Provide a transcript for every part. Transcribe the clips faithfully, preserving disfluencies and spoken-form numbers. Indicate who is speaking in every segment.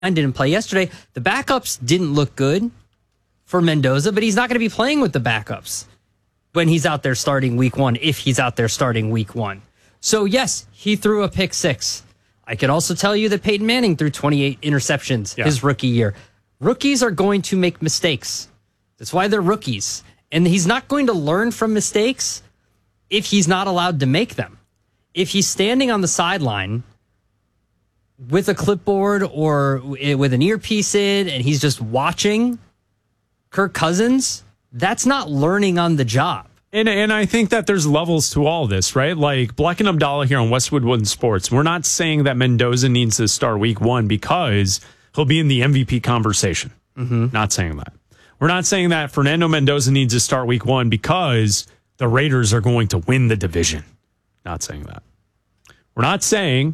Speaker 1: didn't play yesterday. The backups didn't look good for Mendoza, but he's not going to be playing with the backups when he's out there starting week one, if he's out there starting week one. So, yes, he threw a pick six. I can also tell you that Peyton Manning threw twenty-eight interceptions yeah. his rookie year. Rookies are going to make mistakes. That's why they're rookies. And he's not going to learn from mistakes if he's not allowed to make them. If he's standing on the sideline with a clipboard or with an earpiece in and he's just watching Kirk Cousins, that's not learning on the job.
Speaker 2: And and I think that there's levels to all this, right? Like Black and Abdallah here on Westwood Wooden Sports. We're not saying that Mendoza needs to start week one because he'll be in the M V P conversation.
Speaker 1: Mm-hmm.
Speaker 2: Not saying that. We're not saying that Fernando Mendoza needs to start week one because the Raiders are going to win the division. Not saying that. We're not saying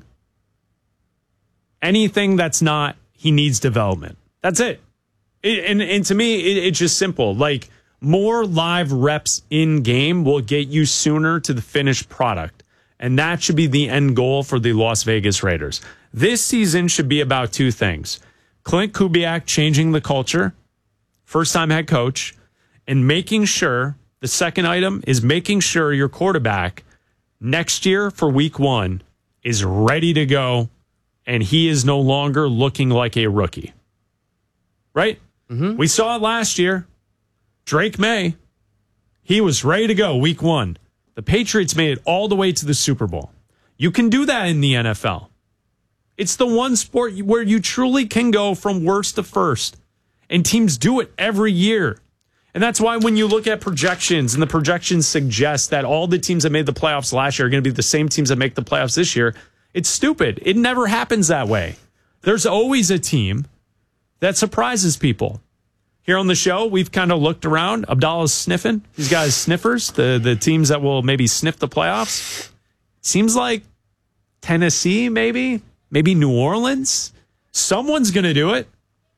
Speaker 2: anything that's not he needs development. That's it. it and, and to me, it, it's just simple. Like, more live reps in game will get you sooner to the finished product. And that should be the end goal for the Las Vegas Raiders. This season should be about two things. Clint Kubiak changing the culture, first-time head coach, and making sure, the second item is making sure your quarterback next year for week one is ready to go and he is no longer looking like a rookie. Right?
Speaker 1: Mm-hmm.
Speaker 2: We saw it last year. Drake May, he was ready to go week one. The Patriots made it all the way to the Super Bowl. You can do that in the N F L. It's the one sport where you truly can go from worst to first. And teams do it every year. And that's why when you look at projections, and the projections suggest that all the teams that made the playoffs last year are going to be the same teams that make the playoffs this year, it's stupid. It never happens that way. There's always a team that surprises people. Here on the show, we've kind of looked around. Abdallah's sniffing. He's got his sniffers, the, the teams that will maybe sniff the playoffs. Seems like Tennessee, maybe. Maybe New Orleans. Someone's going to do it.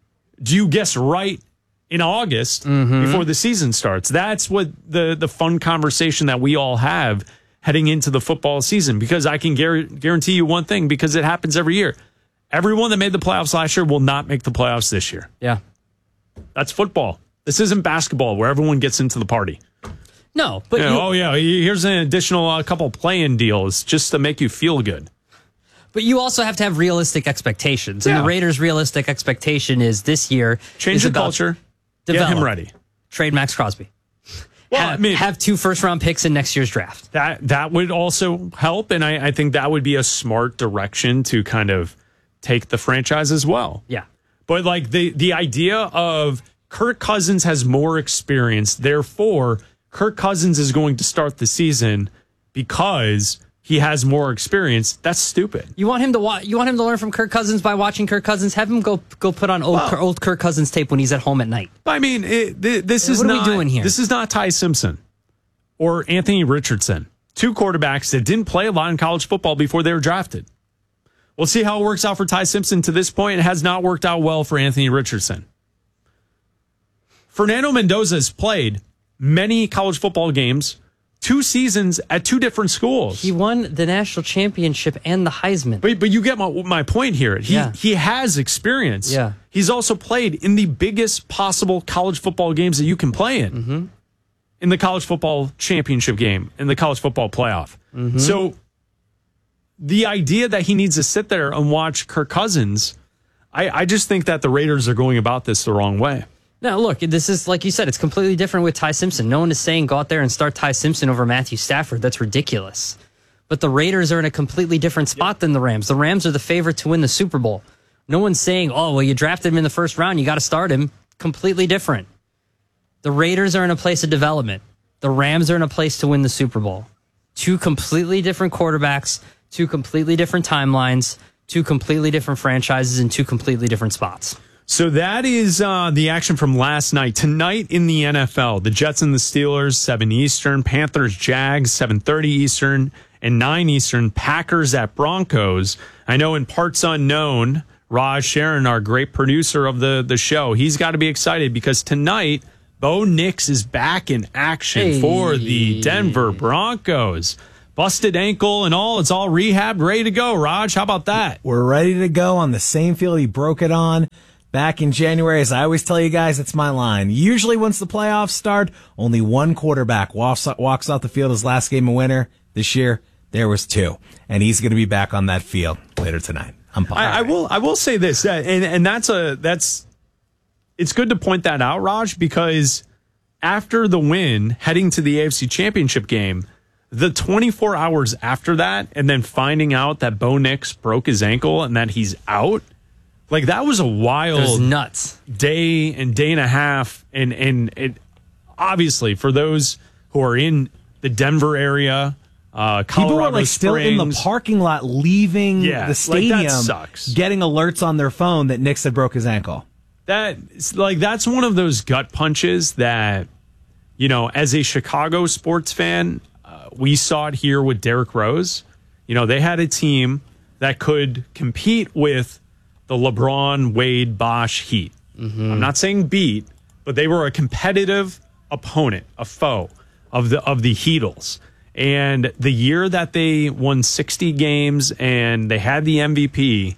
Speaker 2: Do you guess right in August
Speaker 1: mm-hmm.
Speaker 2: before the season starts? That's what the, the fun conversation that we all have heading into the football season. Because I can gar- guarantee you one thing, because it happens every year. Everyone that made the playoffs last year will not make the playoffs this year.
Speaker 1: Yeah.
Speaker 2: That's football. This isn't basketball where everyone gets into the party.
Speaker 1: No, but
Speaker 2: you know,
Speaker 1: you,
Speaker 2: oh yeah, here's an additional uh, couple play-in deals just to make you feel good.
Speaker 1: But you also have to have realistic expectations, and
Speaker 2: yeah.
Speaker 1: the Raiders' realistic expectation is this year
Speaker 2: change
Speaker 1: is
Speaker 2: the culture,
Speaker 1: develop,
Speaker 2: get him ready,
Speaker 1: trade Max Crosby.
Speaker 2: Well,
Speaker 1: have,
Speaker 2: I mean,
Speaker 1: have two first-round picks in next year's draft.
Speaker 2: That that would also help, and I, I think that would be a smart direction to kind of take the franchise as well.
Speaker 1: Yeah.
Speaker 2: But like the the idea of Kirk Cousins has more experience, therefore Kirk Cousins is going to start the season because he has more experience. That's stupid.
Speaker 1: You want him to wa- You want him to learn from Kirk Cousins by watching Kirk Cousins. Have him go go put on old
Speaker 2: well,
Speaker 1: Kirk, old Kirk Cousins tape when he's at home at night.
Speaker 2: I mean, it, th- this
Speaker 1: yeah,
Speaker 2: is
Speaker 1: what
Speaker 2: not.
Speaker 1: Are we doing here?
Speaker 2: This is not Ty Simpson or Anthony Richardson, two quarterbacks that didn't play a lot in college football before they were drafted. We'll see how it works out for Ty Simpson. To this point, it has not worked out well for Anthony Richardson. Fernando Mendoza has played many college football games, two seasons at two different schools.
Speaker 1: He won the national championship and the Heisman.
Speaker 2: But but you get my my point here. He
Speaker 1: yeah.
Speaker 2: he has experience.
Speaker 1: Yeah.
Speaker 2: He's also played in the biggest possible college football games that you can play in.
Speaker 1: Mm-hmm.
Speaker 2: In the college football championship game, in the college football playoff.
Speaker 1: Mm-hmm.
Speaker 2: So the idea that he needs to sit there and watch Kirk Cousins, I, I just think that the Raiders are going about this the wrong way.
Speaker 1: No, look, this is, like you said, it's completely different with Ty Simpson. No one is saying go out there and start Ty Simpson over Matthew Stafford. That's ridiculous. But the Raiders are in a completely different spot yep. than the Rams. The Rams are the favorite to win the Super Bowl. No one's saying, oh, well, you drafted him in the first round, you got to start him. Completely different. The Raiders are in a place of development. The Rams are in a place to win the Super Bowl. Two completely different quarterbacks, two completely different timelines, two completely different franchises, and two completely different spots.
Speaker 2: So that is uh, the action from last night. Tonight in the N F L, the Jets and the Steelers, seven Eastern, Panthers, Jags, seven thirty Eastern, and nine Eastern, Packers at Broncos. I know in parts unknown, Raj Sharon, our great producer of the, the show, he's got to be excited because tonight, Bo Nix is back in action
Speaker 1: hey.
Speaker 2: for the Denver Broncos. busted ankle and all. It's all rehabbed, ready to go. Raj, how about that?
Speaker 3: We're ready to go on the same field he broke it on back in January. As I always tell you guys, it's my line. Usually once the playoffs start, only one quarterback walks, walks off the field his last game of winter. This year, there was two. And he's going to be back on that field later tonight. I'm
Speaker 2: I, I will I will say this, uh, and, and that's a that's it's good to point that out, Raj, because after the win, heading to the A F C Championship game, the twenty-four hours after that, and then finding out that Bo Nix broke his ankle and that he's out, like that was a wild,
Speaker 1: it was nuts
Speaker 2: day and day and a half, and and it obviously for those who are in the Denver area, uh, Colorado
Speaker 3: people were like
Speaker 2: Springs,
Speaker 3: still in the parking lot, leaving
Speaker 2: yeah,
Speaker 3: the stadium,
Speaker 2: like that sucks.
Speaker 3: Getting alerts on their phone that Nix had broke his ankle.
Speaker 2: That like that's one of those gut punches that, you know, as a Chicago sports fan, uh, we saw it here with Derrick Rose. You know, they had a team that could compete with the LeBron, Wade, Bosch Heat. Mm-hmm. I'm not saying beat, but they were a competitive opponent, a foe of the of the Heatles. And the year that they won sixty games and they had the M V P,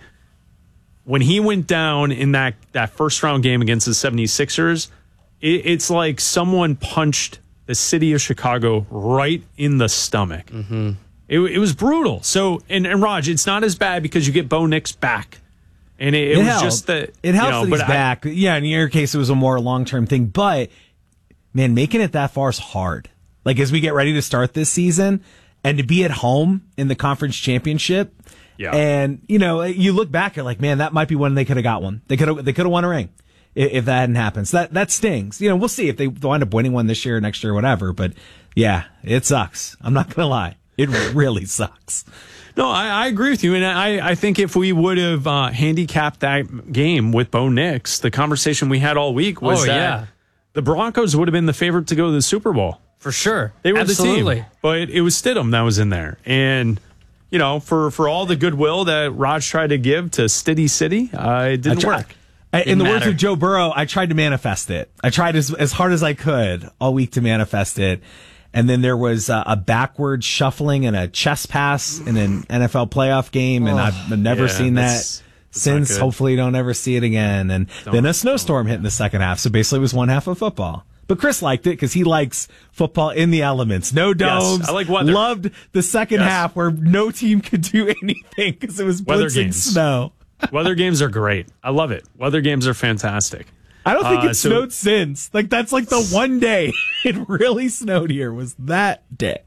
Speaker 2: when he went down in that, that first round game against the seventy-sixers, it, it's like someone punched the city of Chicago right in the stomach. Mm-hmm. It, it was brutal. So, and, and Raj, it's not as bad because you get Bo Nix back. And it, it, it was
Speaker 3: helped.
Speaker 2: just that
Speaker 3: it helps
Speaker 2: you know,
Speaker 3: that he's
Speaker 2: but
Speaker 3: back.
Speaker 2: I,
Speaker 3: yeah, in your case, it was a more long term thing. But man, making it that far is hard. Like as we get ready to start this season, and to be at home in the conference championship,
Speaker 2: yeah.
Speaker 3: And you know, you look back, you're like, man, that might be when they could have got one. They could have, they could have won a ring if, if that hadn't happened. So that that stings. You know, we'll see if they wind up winning one this year, or next year, or whatever. But yeah, it sucks. I'm not gonna lie, it really sucks.
Speaker 2: No, I, I agree with you, and I, I think if we would have uh, handicapped that game with Bo Nix, the conversation we had all week was
Speaker 1: oh,
Speaker 2: that
Speaker 1: yeah.
Speaker 2: the Broncos would have been the favorite to go to the Super Bowl.
Speaker 1: For sure.
Speaker 2: They were
Speaker 1: Absolutely.
Speaker 2: the team. But it was Stidham that was in there. And, you know, for, for all the goodwill that Raj tried to give to Stiddy City, uh, it didn't
Speaker 3: try,
Speaker 2: work.
Speaker 3: I,
Speaker 1: Didn't
Speaker 3: in the
Speaker 1: matter.
Speaker 3: words of Joe Burrow, I tried to manifest it. I tried as, as hard as I could all week to manifest it. And then there was uh, a backward shuffling and a chest pass in an N F L playoff game. And
Speaker 1: Oh,
Speaker 3: I've never
Speaker 2: yeah,
Speaker 3: seen that
Speaker 2: that's- that's
Speaker 3: since.
Speaker 2: not good.
Speaker 3: Hopefully, you don't ever see it again. And
Speaker 2: Don't-
Speaker 3: then a snowstorm hit in the second half. So basically, it was one half of football. But Chris liked it because he likes football in the elements. No domes.
Speaker 2: I like weather.
Speaker 3: Loved the second
Speaker 2: Yes.
Speaker 3: half where no team could do anything because it was
Speaker 2: Weather
Speaker 3: blitz and
Speaker 2: games.
Speaker 3: snow.
Speaker 2: Weather games are great. I love it. Weather games are fantastic.
Speaker 3: I don't think
Speaker 2: Uh,
Speaker 3: it
Speaker 2: so-
Speaker 3: snowed since. Like, that's like the one day it really snowed here was that day.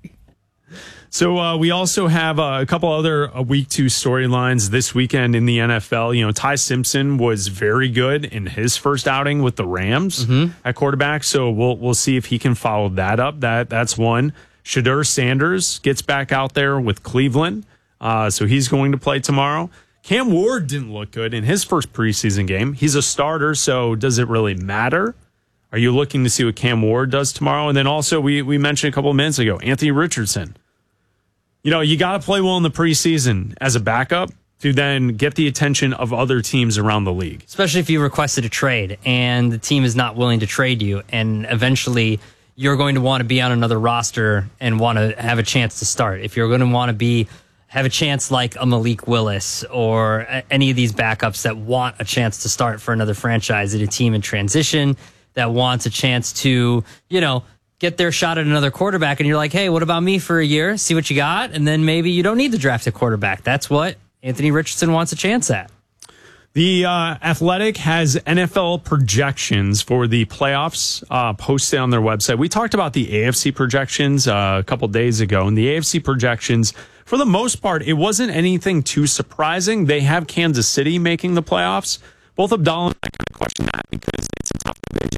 Speaker 2: So uh, we also have uh, a couple other uh, week two storylines this weekend in the N F L. You know, Ty Simpson was very good in his first outing with the Rams at quarterback. So we'll we'll see if he can follow that up. That that's one. Shadur Sanders gets back out there with Cleveland, uh, so he's going to play tomorrow. Cam Ward didn't look good in his first preseason game. He's a starter, so does it really matter? Are you looking to see what Cam Ward does tomorrow? And then also we we mentioned a couple of minutes ago, Anthony Richardson. You know, you got to play well in the preseason as a backup to then get the attention of other teams around the league.
Speaker 1: Especially if you requested a trade and the team is not willing to trade you, and eventually you're going to want to be on another roster and want to have a chance to start. If you're going to want to be have a chance like a Malik Willis or a- any of these backups that want a chance to start for another franchise at a team in transition that wants a chance to, you know, get their shot at another quarterback, and you're like, hey, what about me for a year? See what you got, and then maybe you don't need to draft a quarterback. That's what Anthony Richardson wants a chance at.
Speaker 2: The uh, Athletic has N F L projections for the playoffs uh, posted on their website. We talked about the A F C projections uh, a couple days ago, and the A F C projections, for the most part, it wasn't anything too surprising. They have Kansas City making the playoffs. Both Abdallah and I kind of question that because it's a tough division,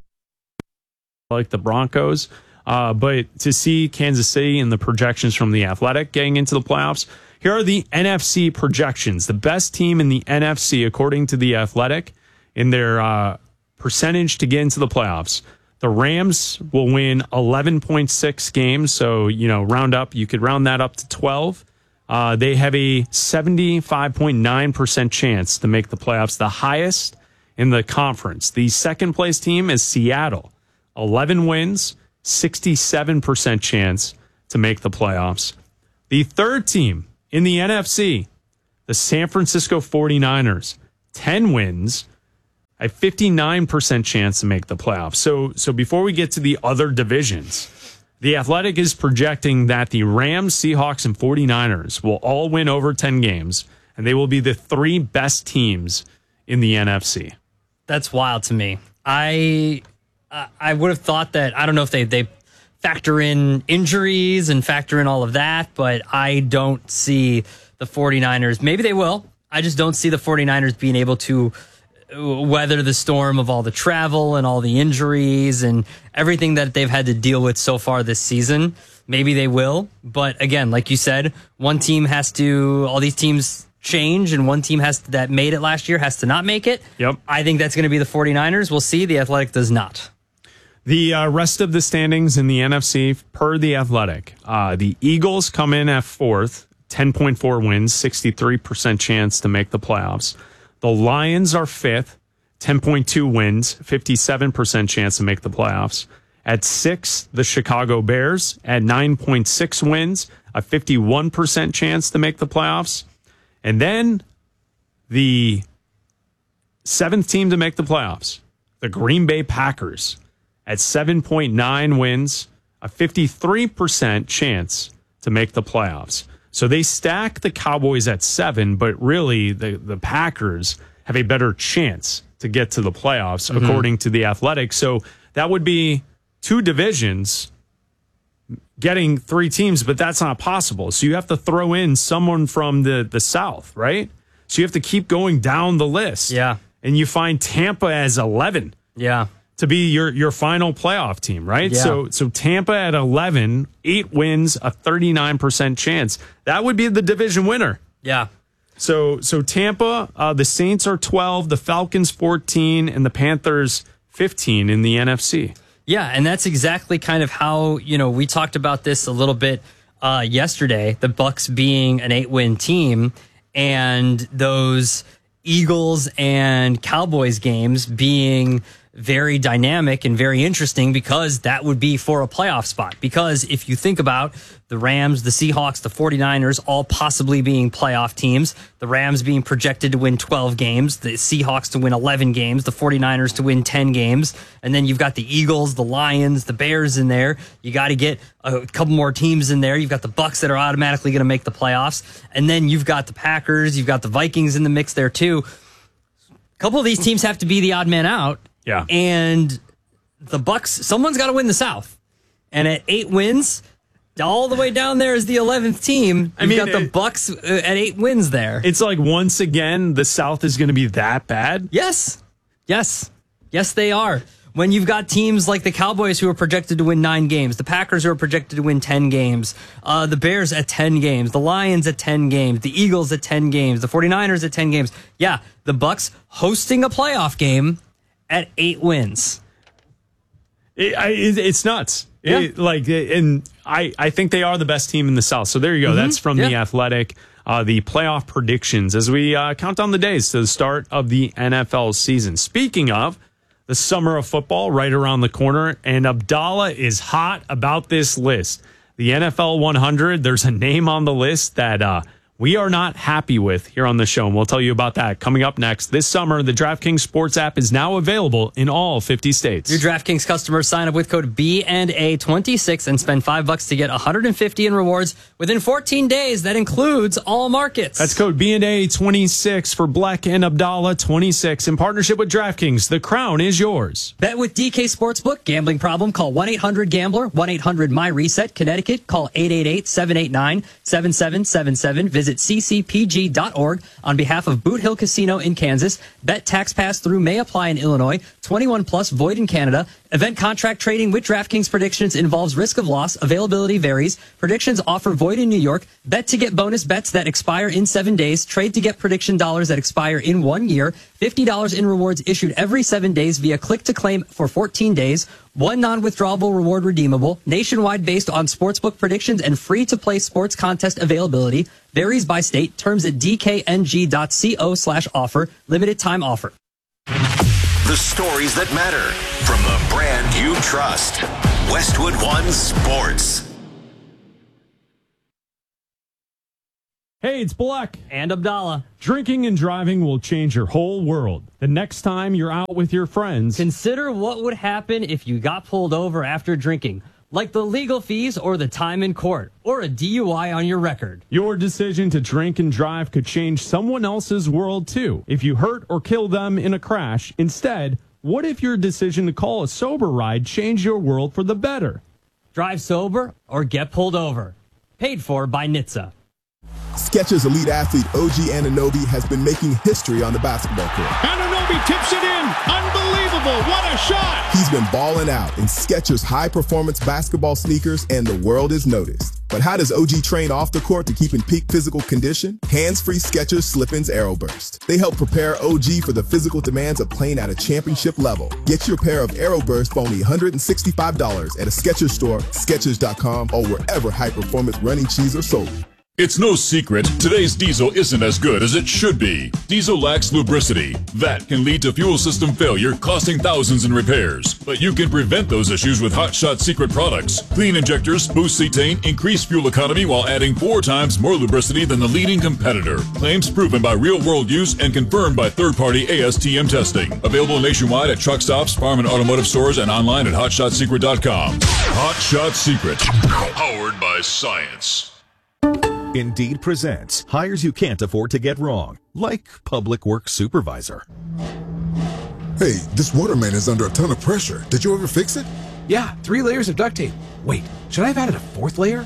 Speaker 2: like the Broncos. Uh, but to see Kansas City and the projections from the Athletic getting into the playoffs, here are the N F C projections. The best team in the N F C, according to the Athletic, in their uh, percentage to get into the playoffs. The Rams will win eleven point six games. So, you know, round up, you could round that up to twelve. Uh, they have a seventy-five point nine percent chance to make the playoffs, the highest in the conference. The second place team is Seattle. eleven wins, sixty-seven percent chance to make the playoffs. The third team in the N F C, the San Francisco forty-niners, ten wins, a fifty-nine percent chance to make the playoffs. So, so before we get to the other divisions, The Athletic is projecting that the Rams, Seahawks, and forty-niners will all win over ten games, and they will be the three best teams in the N F C.
Speaker 1: That's wild to me. I I would have thought that, I don't know if they, they factor in injuries and factor in all of that, but I don't see the forty-niners. Maybe they will. I just don't see the forty-niners being able to weather the storm of all the travel and all the injuries and everything that they've had to deal with so far this season. Maybe they will. But again, like you said, one team has to, all these teams change, and one team has that made it last year has to not make it.
Speaker 2: Yep. I
Speaker 1: think that's going to be the forty-niners. We'll see. The Athletic does not.
Speaker 2: The uh, rest of the standings in the N F C, per The Athletic, uh, the Eagles come in at fourth, ten point four wins, sixty-three percent chance to make the playoffs. The Lions are fifth, ten point two wins, fifty-seven percent chance to make the playoffs. At sixth, the Chicago Bears at nine point six wins, a fifty-one percent chance to make the playoffs. And then the seventh team to make the playoffs, the Green Bay Packers, at seven point nine wins, a fifty-three percent chance to make the playoffs. So they stack the Cowboys at seven, but really the, the Packers have a better chance to get to the playoffs, mm-hmm. according to The Athletic. So that would be two divisions getting three teams, but that's not possible. So you have to throw in someone from the, the South, right? So you have to keep going down the list.
Speaker 1: Yeah.
Speaker 2: And you find Tampa as eleven.
Speaker 1: Yeah.
Speaker 2: To be your, your final playoff team, right?
Speaker 1: Yeah.
Speaker 2: So so Tampa at eleven, eight wins, a thirty-nine percent chance. That would be the division winner.
Speaker 1: Yeah.
Speaker 2: So so Tampa, uh, the Saints are twelve, the Falcons fourteen, and the Panthers fifteen in the N F C.
Speaker 1: Yeah, and that's exactly kind of how, you know, we talked about this a little bit uh, yesterday, the Bucs being an eight-win team, and those Eagles and Cowboys games being very dynamic and very interesting, because that would be for a playoff spot. Because if you think about the Rams, the Seahawks, the forty-niners all possibly being playoff teams, the Rams being projected to win twelve games, the Seahawks to win eleven games, the forty-niners to win ten games, and then you've got the Eagles, the Lions, the Bears in there. You got to get a couple more teams in there. You've got the Bucs that are automatically going to make the playoffs, and then you've got the Packers, you've got the Vikings in the mix there too. A couple of these teams have to be the odd man out.
Speaker 2: Yeah.
Speaker 1: And the Bucs, someone's got to win the South. And at eight wins, all the way down there is the eleventh team. You've I mean, got the it, Bucs at eight wins there.
Speaker 2: It's like, once again, the South is going to be that bad?
Speaker 1: Yes. Yes. Yes, they are. When you've got teams like the Cowboys who are projected to win nine games, the Packers who are projected to win ten games, uh, the Bears at ten games, the Lions at ten games, the Eagles at ten games, the forty-niners at ten games. Yeah, the Bucs hosting a playoff game at eight wins.
Speaker 2: It, I, it, it's nuts.
Speaker 1: Yeah.
Speaker 2: It, like, and I, I think they are the best team in the South. So there you go. Mm-hmm. That's from yeah. The Athletic. Uh, the playoff predictions as we uh, count down the days to the start of the N F L season. Speaking of, the summer of football right around the corner, and Abdallah is hot about this list. The N F L one hundred, there's a name on the list that uh, we are not happy with here on the show, and we'll tell you about that coming up next. This summer, the DraftKings Sports app is now available in all fifty states.
Speaker 1: Your DraftKings customers sign up with code B and A twenty-six and spend five bucks to get one hundred fifty in rewards within fourteen days. That includes all markets.
Speaker 2: That's code B and A twenty-six for Black and Abdallah twenty-six in partnership with DraftKings. The crown is yours.
Speaker 1: Bet with D K Sportsbook. Gambling problem? Call one eight hundred gambler, one eight hundred my reset. Connecticut, call eight eight eight, seven eight nine, seven seven seven seven. Visit c c p g dot org on behalf of Boot Hill Casino in Kansas. Bet tax pass through may apply in Illinois. twenty-one plus void in Canada. Event contract trading with DraftKings predictions involves risk of loss. Availability varies. Predictions offer void in New York. Bet to get bonus bets that expire in seven days. Trade to get prediction dollars that expire in one year. fifty dollars in rewards issued every seven days via click to claim for fourteen days. One non-withdrawable reward redeemable. Nationwide based on sportsbook predictions and free-to-play sports contest availability. Varies by state. Terms at d k n g dot co slash offer. Limited time offer.
Speaker 4: The stories that matter from the brand you trust. Westwood One Sports.
Speaker 2: Hey, it's Black.
Speaker 1: And Abdallah.
Speaker 2: Drinking and driving will change your whole world. The next time you're out with your friends,
Speaker 1: Consider what would happen if you got pulled over after drinking, like the legal fees or the time in court, or a D U I on your record.
Speaker 2: your decision to drink and drive could change someone else's world too. If you hurt or kill them in a crash, instead, what if your decision to call a sober ride changed your world for the better?
Speaker 1: Drive sober or get pulled over. Paid for by N H T S A.
Speaker 5: Skechers elite athlete O G Anunoby has been making history on the basketball court.
Speaker 6: Anunoby tips it in. Unbelievable. What a shot.
Speaker 5: He's been balling out in Skechers high-performance basketball sneakers, and the world is noticed. But how does O G train off the court to keep in peak physical condition? Hands-free Skechers Slip-ins Aeroburst. They help prepare O G for the physical demands of playing at a championship level. Get your pair of Aeroburst for only one hundred sixty-five dollars at a Skechers store, Skechers dot com, or wherever high-performance running shoes are sold.
Speaker 7: It's no secret, today's diesel isn't as good as it should be. Diesel lacks lubricity. That can lead to fuel system failure, costing thousands in repairs. But you can prevent those issues with Hot Shot Secret products. Clean injectors, boost cetane, increase fuel economy while adding four times more lubricity than the leading competitor. Claims proven by real-world use and confirmed by third-party A S T M testing. Available nationwide at truck stops, farm and automotive stores, and online at hot shot secret dot com. Hot Shot Secret. Powered by science.
Speaker 8: Indeed presents hires you can't afford to get wrong, like public works supervisor.
Speaker 9: Hey, this waterman is under a ton of pressure. Did you ever fix it?
Speaker 10: Yeah, three layers of duct tape. Wait, should I have added a fourth layer?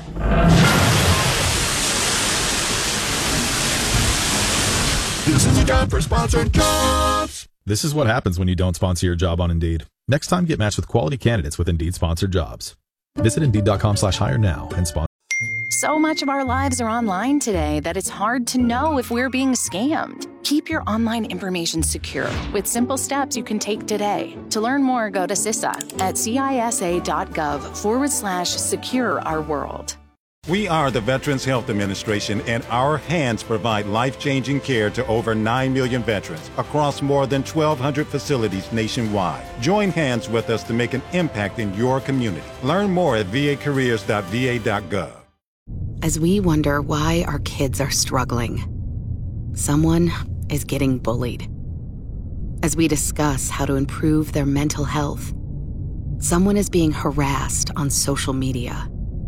Speaker 9: This is a job for sponsored jobs.
Speaker 8: This is what happens when you don't sponsor your job on Indeed. Next time, get matched with quality candidates with Indeed sponsored jobs. Visit Indeed dot com slash hire now and sponsor.
Speaker 11: So much of our lives are online today that it's hard to know if we're being scammed. Keep your online information secure with simple steps you can take today. To learn more, go to C I S A at C I S A dot gov forward slash secure our world.
Speaker 12: We are the Veterans Health Administration, and our hands provide life-changing care to over nine million veterans across more than twelve hundred facilities nationwide. Join hands with us to make an impact in your community. Learn more at v a careers dot v a dot gov.
Speaker 13: As we wonder why our kids are struggling, someone is getting bullied. As we discuss how to improve their mental health, someone is being harassed on social media.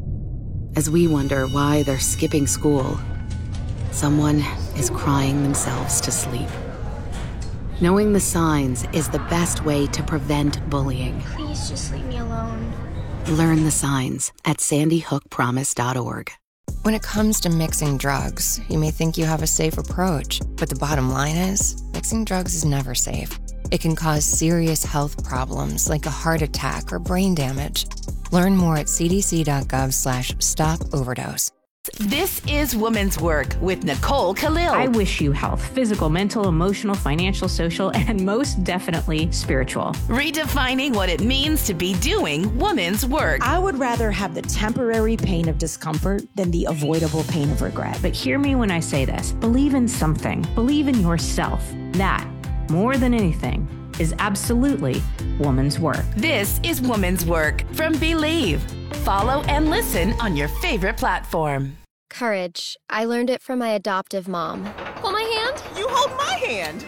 Speaker 13: As we wonder why they're skipping school, someone is crying themselves to sleep. Knowing the signs is the best way to prevent bullying.
Speaker 14: Please just leave me alone.
Speaker 13: Learn the signs at sandy hook promise dot org.
Speaker 15: When it comes to mixing drugs, you may think you have a safe approach, but the bottom line is, mixing drugs is never safe. It can cause serious health problems like a heart attack or brain damage. Learn more at c d c dot gov slash stop overdose.
Speaker 16: This is Women's Work with Nicole Khalil.
Speaker 17: I wish you health, physical, mental, emotional, financial, social, and most definitely spiritual.
Speaker 16: Redefining what it means to be doing women's work.
Speaker 18: I would rather have the temporary pain of discomfort than the avoidable pain of regret.
Speaker 17: But hear me when I say this. Believe in something. Believe in yourself. That, more than anything, is absolutely woman's work.
Speaker 16: This is Woman's Work from Believe. Follow and listen on your favorite platform.
Speaker 14: Courage. I learned it from my adoptive mom. Hold my hand.
Speaker 19: You hold my hand.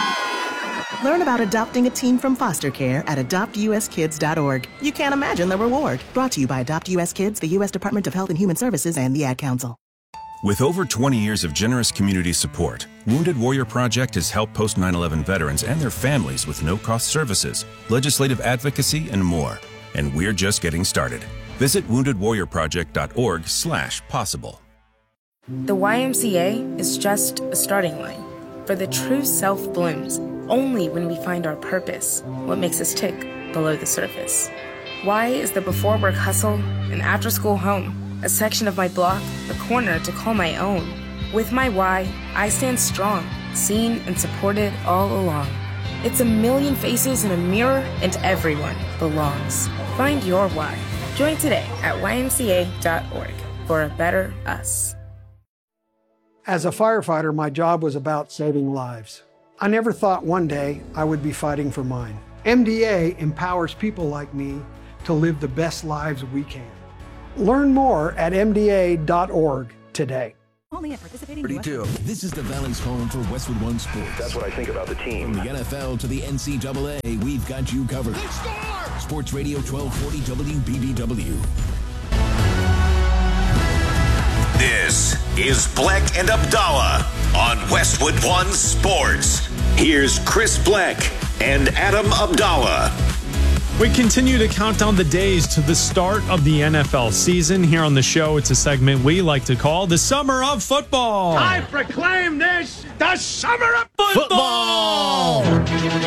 Speaker 20: Learn about adopting a teen from foster care at adopt u s kids dot org. You can't imagine the reward. Brought to you by Adopt U S Kids, the U S Department of Health and Human Services, and the Ad Council.
Speaker 21: With over twenty years of generous community support, Wounded Warrior Project has helped post nine eleven veterans and their families with no-cost services, legislative advocacy, and more. And we're just getting started. Visit wounded warrior project dot org slash possible.
Speaker 22: The Y M C A is just a starting line, for the true self blooms only when we find our purpose, what makes us tick below the surface. Y is the before work hustle, an after school home, a section of my block, a corner to call my own. With my Y, I stand strong, seen and supported all along. It's a million faces in a mirror, and everyone belongs. Find your why. Join today at y m c a dot org for a better us.
Speaker 23: As a firefighter, my job was about saving lives. I never thought one day I would be fighting for mine. M D A empowers people like me to live the best lives we can. Learn more at m d a dot org today.
Speaker 3: Only at participating
Speaker 4: thirty-two. This is the Valley's home for Westwood One Sports.
Speaker 19: That's what I think about the team.
Speaker 4: From the N F L to the N C double A, we've got you covered. Sports Radio twelve forty W B B W.
Speaker 24: This is Bleck and Abdallah on Westwood One Sports. Here's Chris Bleck and Adam Abdallah.
Speaker 2: We continue to count down the days to the start of the N F L season. Here on the show, it's a segment we like to call the Summer of Football.
Speaker 6: I proclaim this the Summer of
Speaker 2: Football!
Speaker 6: What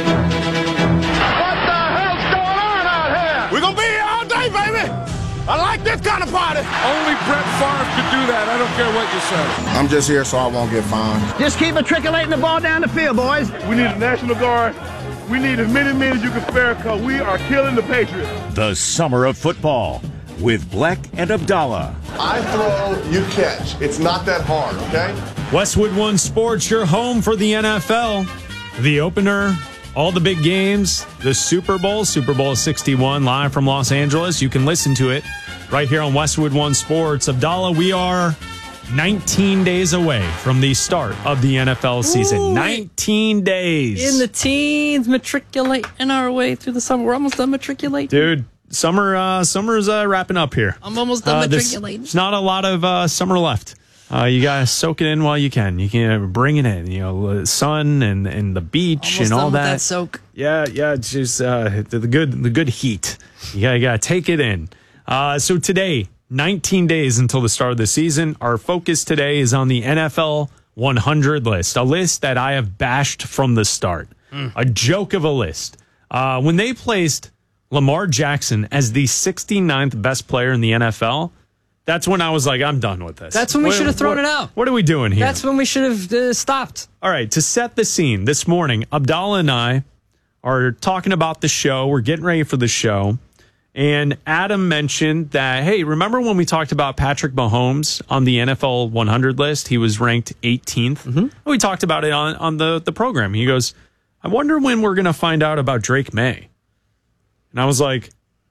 Speaker 6: the hell's going on out here? We're going to be here all day, baby. I like this kind of party. Only Brett Favre could do that. I don't care what you say.
Speaker 9: I'm just here so I won't get fined.
Speaker 6: Just keep matriculating the ball down the field, boys. We need a National Guard. We need as many men as you can spare because we are killing the Patriots.
Speaker 19: The Summer of Football with Bleck and Abdallah.
Speaker 9: I throw, you catch. It's not that hard, okay?
Speaker 2: Westwood One Sports, your home for the N F L. The opener, all the big games, the Super Bowl, Super Bowl sixty-one, live from Los Angeles. You can listen to it right here on Westwood One Sports. Abdallah, we are nineteen days away from the start of the N F L season. Ooh, nineteen days.
Speaker 1: In the teens, matriculating our way through the summer. We're almost done matriculating.
Speaker 2: Dude, summer uh, summer's uh, wrapping up here.
Speaker 1: I'm almost done
Speaker 2: uh,
Speaker 1: matriculating.
Speaker 2: There's not a lot of uh, summer left. Uh, you gotta soak it in while you can. You can bring it in. You know, the sun and, and the beach
Speaker 1: almost
Speaker 2: and all
Speaker 1: done with
Speaker 2: that.
Speaker 1: that soak.
Speaker 2: Yeah, yeah. It's just uh, the, the good the good heat. You gotta, you gotta take it in. Uh, so today, nineteen days until the start of the season. Our focus today is on the N F L one hundred list, a list that I have bashed from the start. Mm. A joke of a list. Uh, when they placed Lamar Jackson as the sixty-ninth best player in the N F L, that's when I was like, I'm done with this.
Speaker 1: That's when we should have thrown
Speaker 2: what,
Speaker 1: it out.
Speaker 2: What are we doing here?
Speaker 1: That's when we should have uh, stopped.
Speaker 2: All right, to set the scene, this morning, Abdallah and I are talking about the show. We're getting ready for the show. And Adam mentioned that, hey, remember when we talked about Patrick Mahomes on the N F L one hundred list? He was ranked eighteenth. Mm-hmm. We talked about it on, on the, the program. He goes, I wonder when we're going to find out about Drake May. And I was like,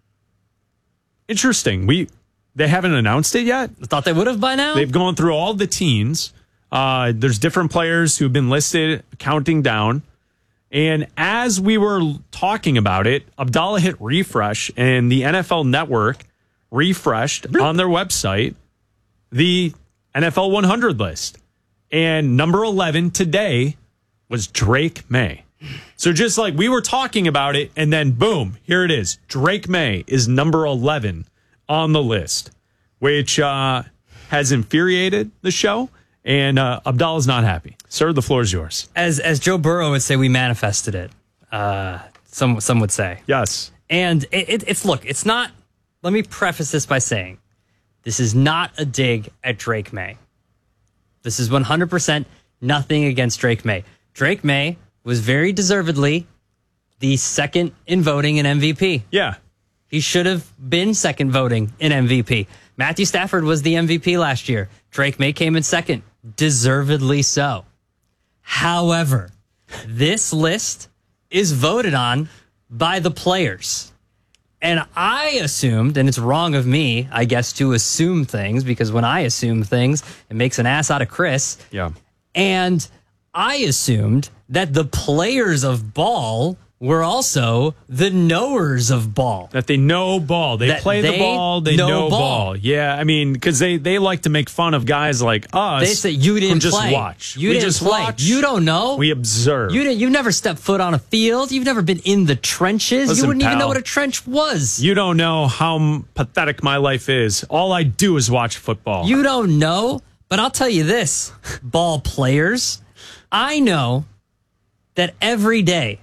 Speaker 2: interesting. We They haven't announced it yet.
Speaker 1: I thought they would have by now.
Speaker 2: They've gone through all the teams. Uh, there's different players who've been listed, counting down. And as we were talking about it, Abdallah hit refresh, and the N F L Network refreshed on their website the N F L one hundred list. And number eleven today was Drake May. So just like we were talking about it, and then boom, here it is. Drake May is number eleven on the list, which uh, has infuriated the show. And uh, Abdallah's not happy. Sir, the floor is yours.
Speaker 1: As as Joe Burrow would say, we manifested it. Uh, some some would say.
Speaker 2: Yes.
Speaker 1: And it, it, it's, look, it's not, let me preface this by saying, this is not a dig at Drake May. This is one hundred percent nothing against Drake May. Drake May was very deservedly the second in voting in M V P.
Speaker 2: Yeah.
Speaker 1: He should have been second voting in M V P. Matthew Stafford was the M V P last year. Drake May came in second. Deservedly so. However, this list is voted on by the players. And I assumed, and it's wrong of me, I guess, to assume things, because when I assume things, it makes an ass out of Chris.
Speaker 2: Yeah.
Speaker 1: And I assumed that the players of ball were also the knowers of ball.
Speaker 2: That they know ball. They
Speaker 1: That
Speaker 2: play the
Speaker 1: they
Speaker 2: ball. They
Speaker 1: know
Speaker 2: know,
Speaker 1: ball.
Speaker 2: ball. Yeah, I mean, because they, they like to make fun of guys like us.
Speaker 1: They say you didn't
Speaker 2: who just
Speaker 1: play.
Speaker 2: watch.
Speaker 1: You
Speaker 2: we
Speaker 1: didn't
Speaker 2: just
Speaker 1: play.
Speaker 2: watch.
Speaker 1: You don't know.
Speaker 2: We observe.
Speaker 1: You didn't. You've never stepped foot on a field. You've never been in the trenches.
Speaker 2: Listen,
Speaker 1: you wouldn't even
Speaker 2: pal,
Speaker 1: know what a trench was.
Speaker 2: You don't know how m- pathetic my life is. All I do is watch football.
Speaker 1: You don't know, but I'll tell you this, ball players, I know that every day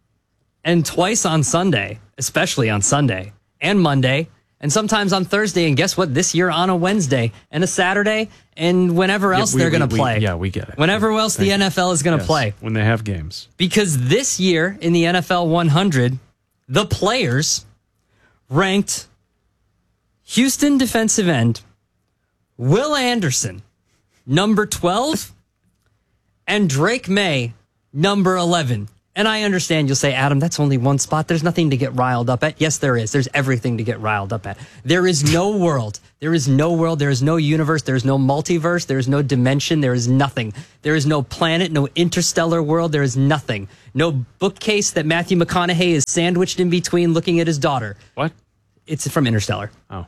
Speaker 1: and twice on Sunday, especially on Sunday and Monday, and sometimes on Thursday, and guess what? This year on a Wednesday and a Saturday, and whenever else
Speaker 2: Yeah, we-
Speaker 1: they're going
Speaker 2: we-
Speaker 1: to play.
Speaker 2: we- yeah, we get it.
Speaker 1: Whenever else
Speaker 2: Thank
Speaker 1: the
Speaker 2: you.
Speaker 1: N F L is going to
Speaker 2: Yes,
Speaker 1: play.
Speaker 2: when they have games.
Speaker 1: Because this year in the N F L one hundred, the players ranked Houston defensive end Will Anderson, number twelve, and Drake May, number eleven. And I understand you'll say, Adam, that's only one spot. There's nothing to get riled up at. Yes, there is. There's everything to get riled up at. There is no world. There is no world. There is no universe. There is no multiverse. There is no dimension. There is nothing. There is no planet, no interstellar world. There is nothing. No bookcase that Matthew McConaughey is sandwiched in between looking at his daughter.
Speaker 2: What?
Speaker 1: It's from Interstellar.
Speaker 2: Oh.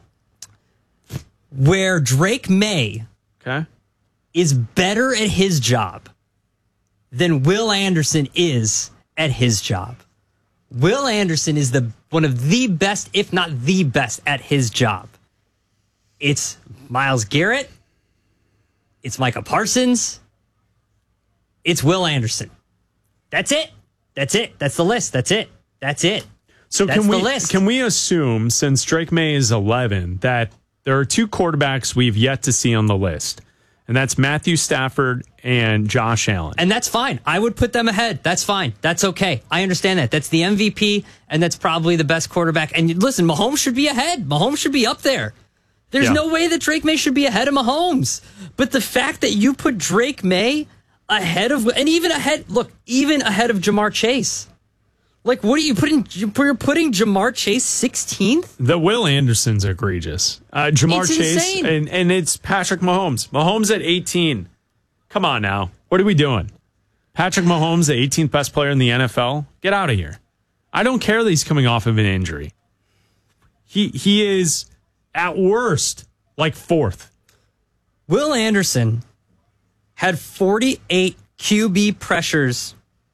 Speaker 1: Where Drake May
Speaker 2: okay.
Speaker 1: is better at his job than Will Anderson is at his job. Will Anderson is the one of the best, if not the best, at his job. It's Myles Garrett. It's Micah Parsons. It's Will Anderson. That's it. That's it. That's the list. That's it. That's it.
Speaker 2: So
Speaker 1: That's
Speaker 2: can
Speaker 1: the
Speaker 2: we
Speaker 1: list.
Speaker 2: can we assume, since Drake May is eleven, that there are two quarterbacks we've yet to see on the list? And that's Matthew Stafford and Josh Allen.
Speaker 1: And that's fine. I would put them ahead. That's fine. That's okay. I understand that. That's the M V P, and that's probably the best quarterback. And listen, Mahomes should be ahead. Mahomes should be up there. There's
Speaker 2: Yeah.
Speaker 1: no way that Drake May should be ahead of Mahomes. But the fact that you put Drake May ahead of, and even ahead, look, even ahead of Jamar Chase. Like, what are you putting? You're putting Jamar Chase sixteenth?
Speaker 2: The Will Anderson's egregious. Uh, Jamar
Speaker 1: It's
Speaker 2: Chase,
Speaker 1: insane.
Speaker 2: and, and it's Patrick Mahomes. Mahomes at eighteen. Come on now. What are we doing? Patrick Mahomes, the eighteenth best player in the N F L? Get out of here. I don't care that he's coming off of an injury. He he is, at worst, like fourth.
Speaker 1: Will Anderson had forty-eight Q B pressures.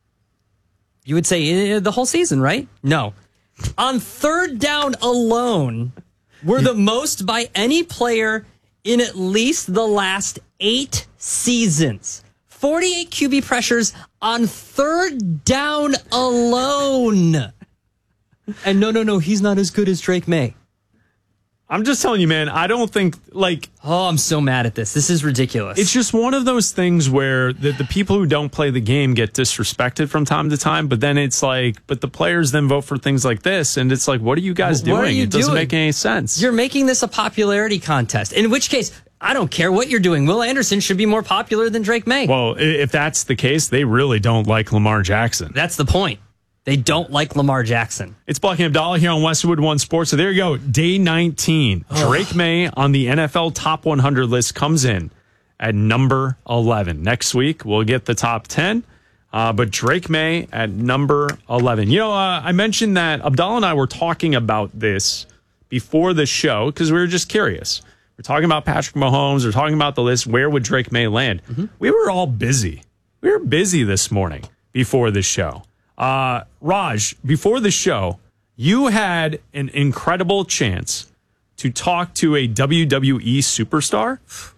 Speaker 1: You would say uh, the whole season, right? No. On third down alone, were the most by any player in at least the last eight seasons. forty-eight Q B pressures on third down alone. And no, no, no, he's not as good as Drake May.
Speaker 2: I'm just telling you, man, I don't think, like...
Speaker 1: Oh, I'm so mad at this. This is ridiculous.
Speaker 2: It's just one of those things where the, the people who don't play the game get disrespected from time to time, but then it's like, but the players then vote for things like this, and it's like, what are you guys
Speaker 1: What
Speaker 2: doing?
Speaker 1: are you
Speaker 2: it doesn't
Speaker 1: doing?
Speaker 2: make any sense.
Speaker 1: You're making this a popularity contest, in which case, I don't care what you're doing. Will Anderson should be more popular than Drake May.
Speaker 2: Well, i- if that's the case, they really don't like Lamar Jackson.
Speaker 1: That's the point. They don't like Lamar Jackson.
Speaker 2: It's Black and Abdallah here on Westwood One Sports. So there you go. Day nineteen. Drake May on the N F L Top one hundred list comes in at number eleven. Next week, we'll get the top ten. Uh, but Drake May at number eleven. You know, uh, I mentioned that Abdallah and I were talking about this before the show because we were just curious. We're talking about Patrick Mahomes. We're talking about the list. Where would Drake May land? Mm-hmm. We were all busy. We were busy this morning before the show. Uh, Raj, before the show, you had an incredible chance to talk to a W W E superstar.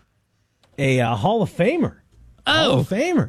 Speaker 3: A uh, Hall of Famer.
Speaker 1: Oh.
Speaker 3: Hall of Famer.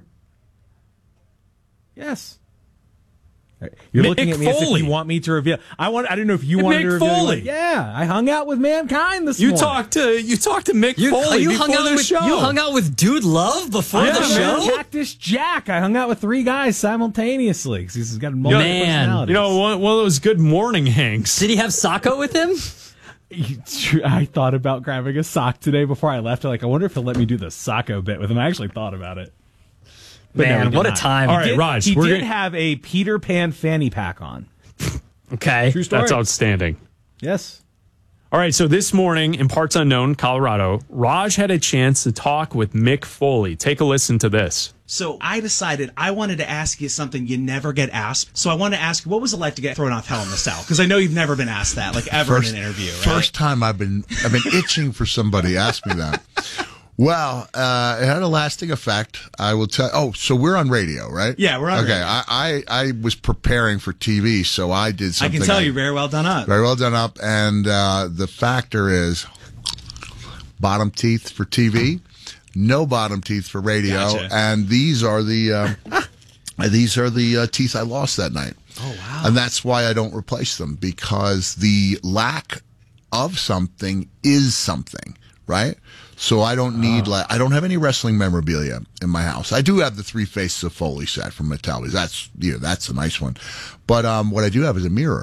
Speaker 3: Yes. You're
Speaker 2: Mick
Speaker 3: looking at me as
Speaker 2: Foley.
Speaker 3: if you want me to reveal. I want. I didn't know if you
Speaker 2: Hey,
Speaker 3: wanted
Speaker 2: Mick
Speaker 3: to reveal.
Speaker 2: Foley.
Speaker 3: Like, yeah, I hung out with Mankind this
Speaker 2: You
Speaker 3: morning.
Speaker 2: talked to you talked to Mick
Speaker 1: You,
Speaker 2: Foley
Speaker 1: you
Speaker 2: before
Speaker 1: hung out
Speaker 2: the
Speaker 1: with,
Speaker 2: show.
Speaker 1: You hung out with Dude Love before
Speaker 3: Yeah,
Speaker 1: the
Speaker 3: man.
Speaker 1: show?
Speaker 3: Cactus Jack. I hung out with three guys simultaneously because he's got multiple
Speaker 1: Man.
Speaker 3: personalities.
Speaker 2: You know, one, one of those good morning hanks.
Speaker 1: Did he have Sacco with him?
Speaker 3: I thought about grabbing a sock today before I left. Like, I wonder if he'll let me do the Sacco bit with him. I actually thought about it. But no,
Speaker 1: Man,
Speaker 3: he did
Speaker 1: what a
Speaker 3: not.
Speaker 1: time.
Speaker 2: All right,
Speaker 3: He did,
Speaker 2: Raj,
Speaker 3: he
Speaker 2: we're
Speaker 3: did
Speaker 2: gonna-
Speaker 3: have a Peter Pan fanny pack on.
Speaker 1: Okay.
Speaker 3: True story.
Speaker 2: That's outstanding.
Speaker 3: Yes.
Speaker 2: All right, so this morning in Parts Unknown, Colorado, Raj had a chance to talk with Mick Foley. Take a listen to this.
Speaker 5: So I decided I wanted to ask you something you never get asked. So I wanted to ask you, what was it like to get thrown off Hell in the Cell? Because I know you've never been asked that, like ever
Speaker 7: First-
Speaker 5: in an interview, right?
Speaker 7: First time I've been I've been itching for somebody to ask me that. Well, uh, it had a lasting effect. I will tell. Oh, so we're on radio, right?
Speaker 5: Yeah, we're on
Speaker 7: okay,
Speaker 5: radio.
Speaker 7: I, I I was preparing for T V, so I did
Speaker 5: I
Speaker 7: something.
Speaker 5: can tell you very well done up.
Speaker 7: Very well done up, and uh, the factor is bottom teeth for T V, no bottom teeth for radio,
Speaker 5: Gotcha.
Speaker 7: and these are the um, these are the uh, teeth I lost that night.
Speaker 5: Oh, wow.
Speaker 7: And that's why I don't replace them, because the lack of something is something, right? So I don't need, like, I don't have any wrestling memorabilia in my house. I do have the Three Faces of Foley set from Mattel. That's, you know, that's a nice one. But um, what I do have is a mirror.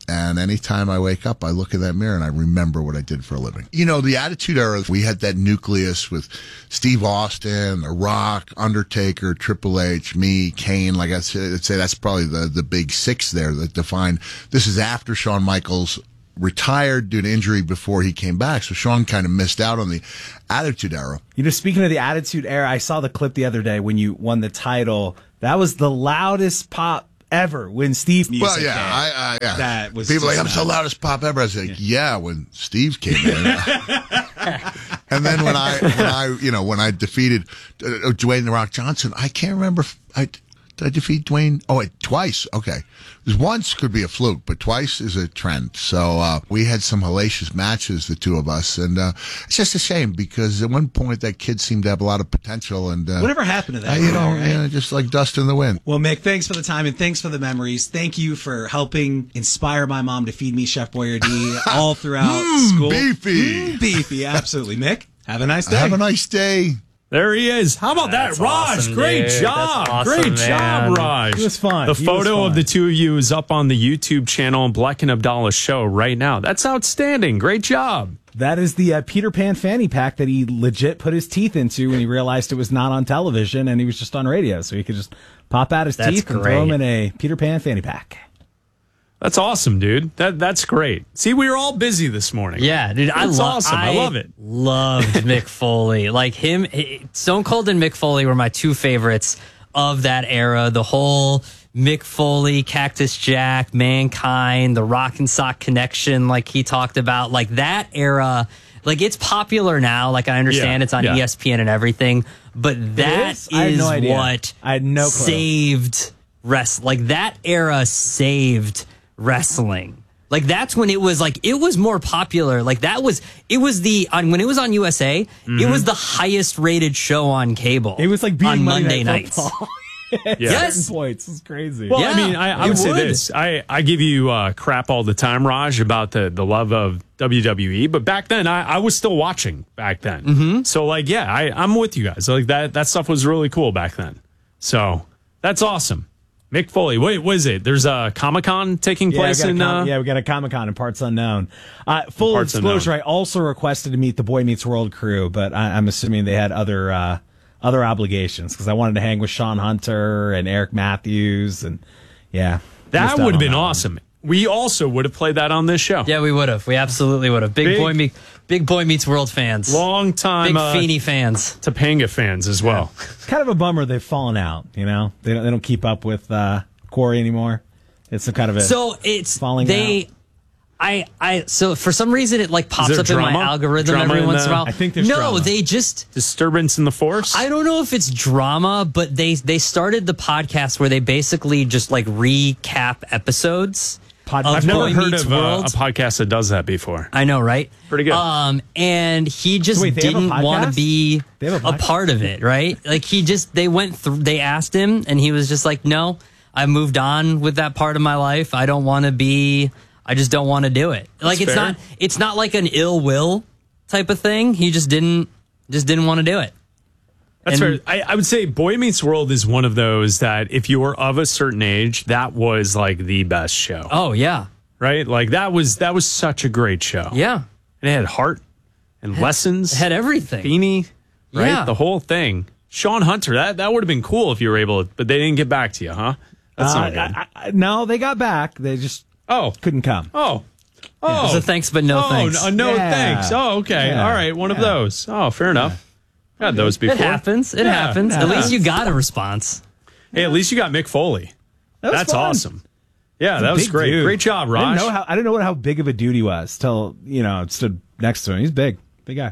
Speaker 7: And anytime I wake up, I look in that mirror and I remember what I did for a living. You know, the Attitude Era, we had that nucleus with Steve Austin, The Rock, Undertaker, Triple H, me, Kane. Like I said, I'd say that's probably the, the big six there that define. This is after Shawn Michaels retired due to injury before he came back. So Shawn kind of missed out on the Attitude Era.
Speaker 3: You know, speaking of the Attitude Era, I saw the clip the other day when you won the title. That was the loudest pop ever when Steve music
Speaker 7: Well, yeah,
Speaker 3: came.
Speaker 7: I, I, yeah.
Speaker 3: That was
Speaker 7: People are like,
Speaker 3: just
Speaker 7: I'm so
Speaker 3: nuts.
Speaker 7: loudest pop ever. I was like, yeah, yeah when Steve came in. And then when I, when I, you know, when I defeated uh, Dwayne The Rock Johnson, I can't remember. If I did I defeat Dwayne? Oh, wait, twice. Okay, because once could be a fluke, but twice is a trend. So uh, we had some hellacious matches, the two of us, and uh, it's just a shame because at one point that kid seemed to have a lot of potential. And uh,
Speaker 5: Whatever happened to that?
Speaker 7: uh, you know,
Speaker 5: right?
Speaker 7: yeah, just like dust in the wind.
Speaker 5: Well, Mick, thanks for the time and thanks for the memories. Thank you for helping inspire my mom to feed me Chef Boyardee all throughout
Speaker 7: Mm,
Speaker 5: school.
Speaker 7: beefy.
Speaker 5: Mm, beefy, absolutely. Mick, have a nice day.
Speaker 7: Have a nice day.
Speaker 2: There he is. How about
Speaker 1: That's
Speaker 2: that, Raj?
Speaker 1: awesome,
Speaker 2: Great
Speaker 1: dude.
Speaker 2: job.
Speaker 1: That's awesome,
Speaker 2: Great
Speaker 1: man.
Speaker 2: job, Raj.
Speaker 3: It was fun.
Speaker 2: The
Speaker 3: He was
Speaker 2: photo of
Speaker 3: fun.
Speaker 2: the two of you is up on the YouTube channel Black and Abdallah Show right now. That's outstanding. Great job.
Speaker 3: That is the uh, Peter Pan fanny pack that he legit put his teeth into when he realized it was not on television and he was just on radio. So he could just pop out his
Speaker 1: That's
Speaker 3: teeth and throw them
Speaker 1: great.
Speaker 3: in a Peter Pan fanny pack.
Speaker 2: That's awesome, dude. That That's great. See, we were all busy this morning.
Speaker 1: Yeah, dude, I
Speaker 2: That's
Speaker 1: love.
Speaker 2: awesome. I love it.
Speaker 1: Loved Mick Foley. Like him, Stone Cold and Mick Foley were my two favorites of that era. The whole Mick Foley, Cactus Jack, Mankind, the Rock and Sock connection, like he talked about, like that era. Like it's popular now. Like I understand
Speaker 2: Yeah,
Speaker 1: it's on
Speaker 2: yeah.
Speaker 1: E S P N and everything, but that
Speaker 3: is? I had
Speaker 1: is
Speaker 3: no idea.
Speaker 1: what
Speaker 3: I had no clue.
Speaker 1: saved rest. Like that era saved wrestling. Like that's when it was like it was more popular. Like that was it was the on when it was on U S A,
Speaker 3: Mm-hmm.
Speaker 1: it was the highest rated show on cable.
Speaker 3: It was like beating
Speaker 1: on
Speaker 3: Monday
Speaker 1: Monday
Speaker 3: Night
Speaker 1: nights.
Speaker 3: Football. At
Speaker 1: Yes.
Speaker 3: certain points. It's crazy.
Speaker 2: Well,
Speaker 1: Yeah,
Speaker 2: I mean, I, I
Speaker 1: it
Speaker 2: would say
Speaker 1: would.
Speaker 2: this. I, I give you uh, crap all the time, Raj, about the, the love of W W E. But back then, I, I was still watching back then. Mm-hmm. So, like, yeah, I, I'm with you guys. Like, that, that stuff was really cool back then. So, that's awesome. Mick Foley. Wait, what is it? There's a Comic-Con taking
Speaker 3: Yeah,
Speaker 2: place
Speaker 3: we got a
Speaker 2: in...
Speaker 3: com-
Speaker 2: Uh,
Speaker 3: yeah, we got a Comic Con in Parts Unknown. Uh, full
Speaker 2: Parts
Speaker 3: disclosure,
Speaker 2: Unknown.
Speaker 3: I also requested to meet the Boy Meets World crew, but I, I'm assuming they had other uh, other obligations because I wanted to hang with Sean Hunter and Eric Matthews, and yeah,
Speaker 2: that
Speaker 3: missed out
Speaker 2: would have
Speaker 3: on
Speaker 2: been
Speaker 3: that one.
Speaker 2: awesome. We also would have played that on this show.
Speaker 1: Yeah, we would have. We absolutely would have. Big,
Speaker 2: Big-
Speaker 1: boy meet Big Boy Meets World fans.
Speaker 2: Long time
Speaker 1: Big
Speaker 2: uh,
Speaker 1: Feeney fans.
Speaker 2: Topanga fans as well.
Speaker 3: Kind of a bummer they've fallen out. You know, they don't they don't keep up with uh, Corey anymore. It's some kind of a
Speaker 1: So it's
Speaker 3: falling
Speaker 1: they
Speaker 3: out.
Speaker 1: I I so for some reason it like pops
Speaker 2: there
Speaker 1: up
Speaker 2: drama?
Speaker 1: in my algorithm
Speaker 2: Drama
Speaker 1: every
Speaker 2: in
Speaker 1: once in a
Speaker 2: the-
Speaker 1: while.
Speaker 3: I think there's
Speaker 1: No,
Speaker 3: drama.
Speaker 1: they just
Speaker 2: Disturbance in the Force?
Speaker 1: I don't know if it's drama, but they they started the podcast where they basically just like recap episodes.
Speaker 3: Pod-
Speaker 1: of
Speaker 2: I've never
Speaker 1: Boy
Speaker 2: heard
Speaker 1: Meets
Speaker 2: of uh, a
Speaker 1: World.
Speaker 2: podcast that does that before.
Speaker 1: I know, right?
Speaker 2: Pretty good.
Speaker 1: Um, and he just
Speaker 3: So wait, they have a
Speaker 1: didn't want to
Speaker 3: podcast?
Speaker 1: be
Speaker 3: They have a
Speaker 1: a
Speaker 3: podcast?
Speaker 1: part of it, right? Like he just they went through. They asked him, and he was just like, "No, I moved on with that part of my life. I don't want to be. I just don't want to do it. Like
Speaker 2: That's
Speaker 1: it's
Speaker 2: fair.
Speaker 1: not. It's not like an ill will type of thing. He just didn't. Just didn't want to do it.
Speaker 2: That's
Speaker 1: And-
Speaker 2: fair. I, I would say Boy Meets World is one of those that if you were of a certain age, that was like the best show.
Speaker 1: Oh yeah,
Speaker 2: Right? Like that was that was such a great show.
Speaker 1: yeah.
Speaker 2: And it had heart and lessons.
Speaker 1: Had everything.
Speaker 2: Feeney, right?
Speaker 1: Yeah.
Speaker 2: The whole thing. Sean Hunter, that, that would have been cool if you were able to, but they didn't get back to you, huh? That's
Speaker 3: Uh,
Speaker 2: not good.
Speaker 3: I, I, no, they got back. They just
Speaker 2: oh.
Speaker 3: couldn't come.
Speaker 2: Oh. Oh.
Speaker 1: It was a thanks, but no
Speaker 2: oh,
Speaker 1: thanks.
Speaker 2: no, no
Speaker 3: Yeah.
Speaker 2: thanks. Oh, okay.
Speaker 3: Yeah.
Speaker 2: All right. One of
Speaker 3: Yeah.
Speaker 2: those. Oh, fair enough. Had those before.
Speaker 1: It happens. It
Speaker 2: Yeah.
Speaker 1: happens.
Speaker 3: Yeah.
Speaker 1: At least you got a response.
Speaker 2: Hey, at least you got Mick Foley.
Speaker 3: That was
Speaker 2: That's
Speaker 3: fun.
Speaker 2: awesome. Yeah,
Speaker 3: He's a
Speaker 2: that was
Speaker 3: big
Speaker 2: great.
Speaker 3: dude.
Speaker 2: Great job,
Speaker 3: I
Speaker 2: Raj.
Speaker 3: didn't know how I didn't know what, how big of a dude he was till you know stood next to him. He's big, big guy.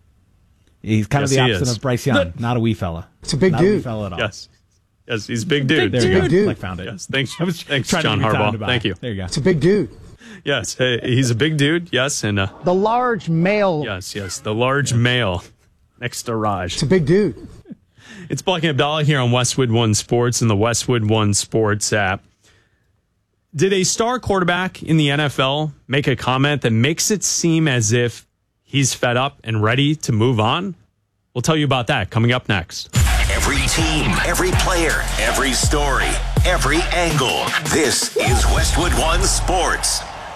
Speaker 3: He's kind
Speaker 2: Yes,
Speaker 3: of the
Speaker 2: he
Speaker 3: opposite
Speaker 2: is.
Speaker 3: of Bryce Young, not a wee fella.
Speaker 8: It's a big
Speaker 3: not a wee
Speaker 8: dude.
Speaker 3: fella at all.
Speaker 2: Yes. Yes, he's a big dude.
Speaker 3: There
Speaker 8: It's a
Speaker 3: you
Speaker 8: big
Speaker 3: go.
Speaker 8: dude.
Speaker 3: I found it.
Speaker 2: Yes, thanks.
Speaker 3: I was
Speaker 2: Thanks,
Speaker 3: trying to
Speaker 2: John
Speaker 3: give you time
Speaker 2: Harbaugh.
Speaker 3: to buy.
Speaker 2: Thank you.
Speaker 3: There you go.
Speaker 8: It's a big dude.
Speaker 2: Yes, hey, he's a big dude. Yes, and uh,
Speaker 8: The large male.
Speaker 2: yes, yes, the large male next to Raj.
Speaker 8: It's a big dude.
Speaker 2: It's Black and Abdallah here on Westwood One Sports and the Westwood One Sports app. Did a star quarterback in the N F L make a comment that makes it seem as if he's fed up and ready to move on? We'll tell you about that coming up next.
Speaker 24: Every team, every player, every story, every angle. This is Westwood One Sports.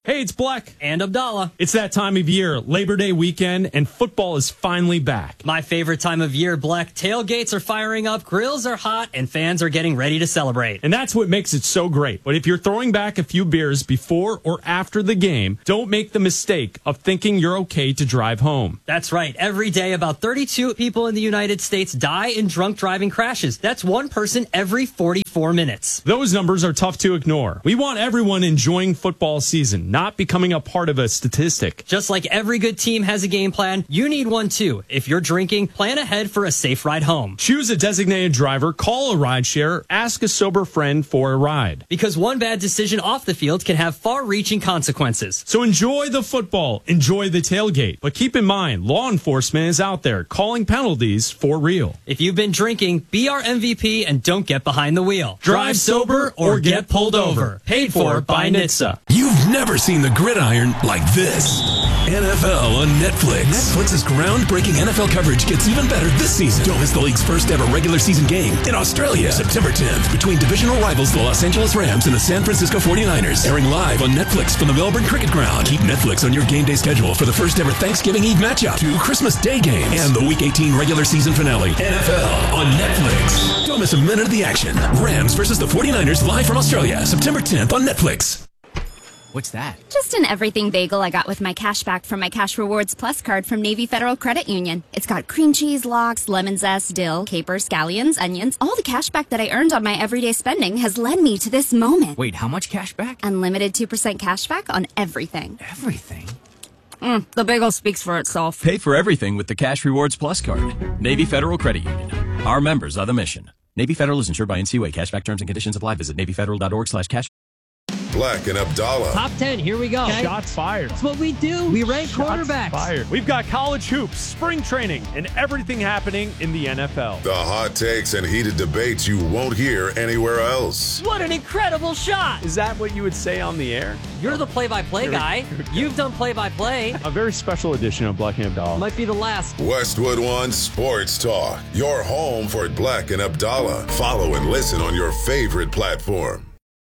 Speaker 2: Hey, it's Black.
Speaker 1: And Abdallah.
Speaker 2: It's that time of year, Labor Day weekend, and football is finally back.
Speaker 1: My favorite time of year, Black. Tailgates are firing up, grills are hot, and fans are getting ready to celebrate.
Speaker 2: And that's what makes it so great. But if you're throwing back a few beers before or after the game, don't make the mistake of thinking you're okay to drive home.
Speaker 1: That's right. Every day, about thirty-two people in the United States die in drunk driving crashes. That's one person every forty-four minutes.
Speaker 2: Those numbers are tough to ignore. We want everyone enjoying football season, not becoming a part of a statistic.
Speaker 1: Just like every good team has a game plan, you need one too. If you're drinking, plan ahead for a safe ride home.
Speaker 2: Choose a designated driver, call a rideshare, ask a sober friend for a ride.
Speaker 1: Because one bad decision off the field can have far-reaching consequences.
Speaker 2: So enjoy the football, enjoy the tailgate. But keep in mind, law enforcement is out there calling penalties for real.
Speaker 1: If you've been drinking, be our M V P and don't get behind the wheel. Drive sober or get pulled over. Paid for by N H T S A.
Speaker 8: You've never seen the gridiron like this. N F L on Netflix. Netflix's groundbreaking N F L coverage gets even better this season. Don't miss the league's first ever regular season game in Australia, September tenth, between divisional rivals the Los Angeles Rams and the San Francisco forty-niners. Airing live on Netflix from the Melbourne Cricket Ground. Keep Netflix on your game day schedule for the first ever Thanksgiving Eve matchup, two Christmas Day games, and the Week eighteen regular season finale. N F L on Netflix. Don't miss a minute of the action. Rams versus the forty-niners live from Australia, September tenth on Netflix.
Speaker 10: What's that?
Speaker 11: Just an everything bagel I got with my cash back from my Cash Rewards Plus card from Navy Federal Credit Union. It's got cream cheese, lox, lemon zest, dill, capers, scallions, onions. All the cash back that I earned on my everyday spending has led me to this moment.
Speaker 10: Wait, how much cash back?
Speaker 11: Unlimited two percent cash back on everything.
Speaker 10: Everything?
Speaker 11: Mm, the bagel speaks for itself.
Speaker 12: Pay for everything with the Cash Rewards Plus card. Navy Federal Credit Union. Our members are the mission. Navy Federal is insured by N C U A. Cashback terms and conditions apply. Visit Navy Federal dot org slash cash.
Speaker 6: Black and Abdallah.
Speaker 1: Top ten, here we go.
Speaker 2: Okay. Shots fired.
Speaker 1: That's what we do. We rank
Speaker 2: Shots
Speaker 1: quarterbacks.
Speaker 2: Fired. We've got college hoops, spring training, and everything happening in the N F L.
Speaker 6: The hot takes and heated debates you won't hear anywhere else.
Speaker 1: What an incredible shot.
Speaker 2: Is that what you would say on the air?
Speaker 1: You're the play-by-play guy. You've done play-by-play.
Speaker 2: A very special edition of Black and Abdallah.
Speaker 1: Might be the last.
Speaker 6: Westwood One Sports Talk. Your home for Black and Abdallah. Follow and listen on your favorite platform.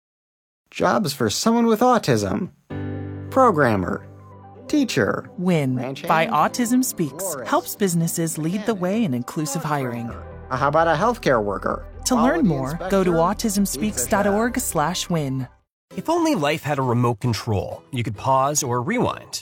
Speaker 25: Jobs for someone with autism. Programmer. Teacher.
Speaker 26: WIN by Autism Speaks helps businesses lead the way in inclusive hiring.
Speaker 25: How about a healthcare worker?
Speaker 26: To learn more, go to autism speaks dot org slash win.
Speaker 27: If only life had a remote control, you could pause or rewind.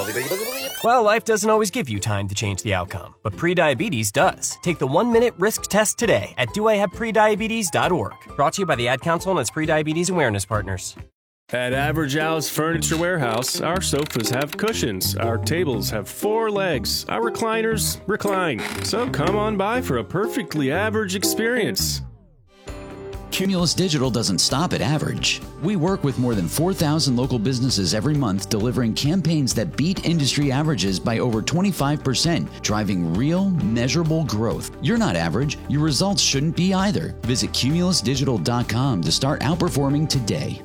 Speaker 27: Well, life doesn't always give you time to change the outcome, but prediabetes does. Take the one-minute risk test today at do I have prediabetes dot org. Brought to you by the Ad Council and its prediabetes awareness partners.
Speaker 28: At Average Al's Furniture Warehouse, our sofas have cushions, our tables have four legs, our recliners recline. So come on by for a perfectly average experience.
Speaker 29: Cumulus Digital doesn't stop at average. We work with more than four thousand local businesses every month, delivering campaigns that beat industry averages by over twenty-five percent, driving real, measurable growth. You're not average. Your results shouldn't be either. Visit cumulus digital dot com to start outperforming today.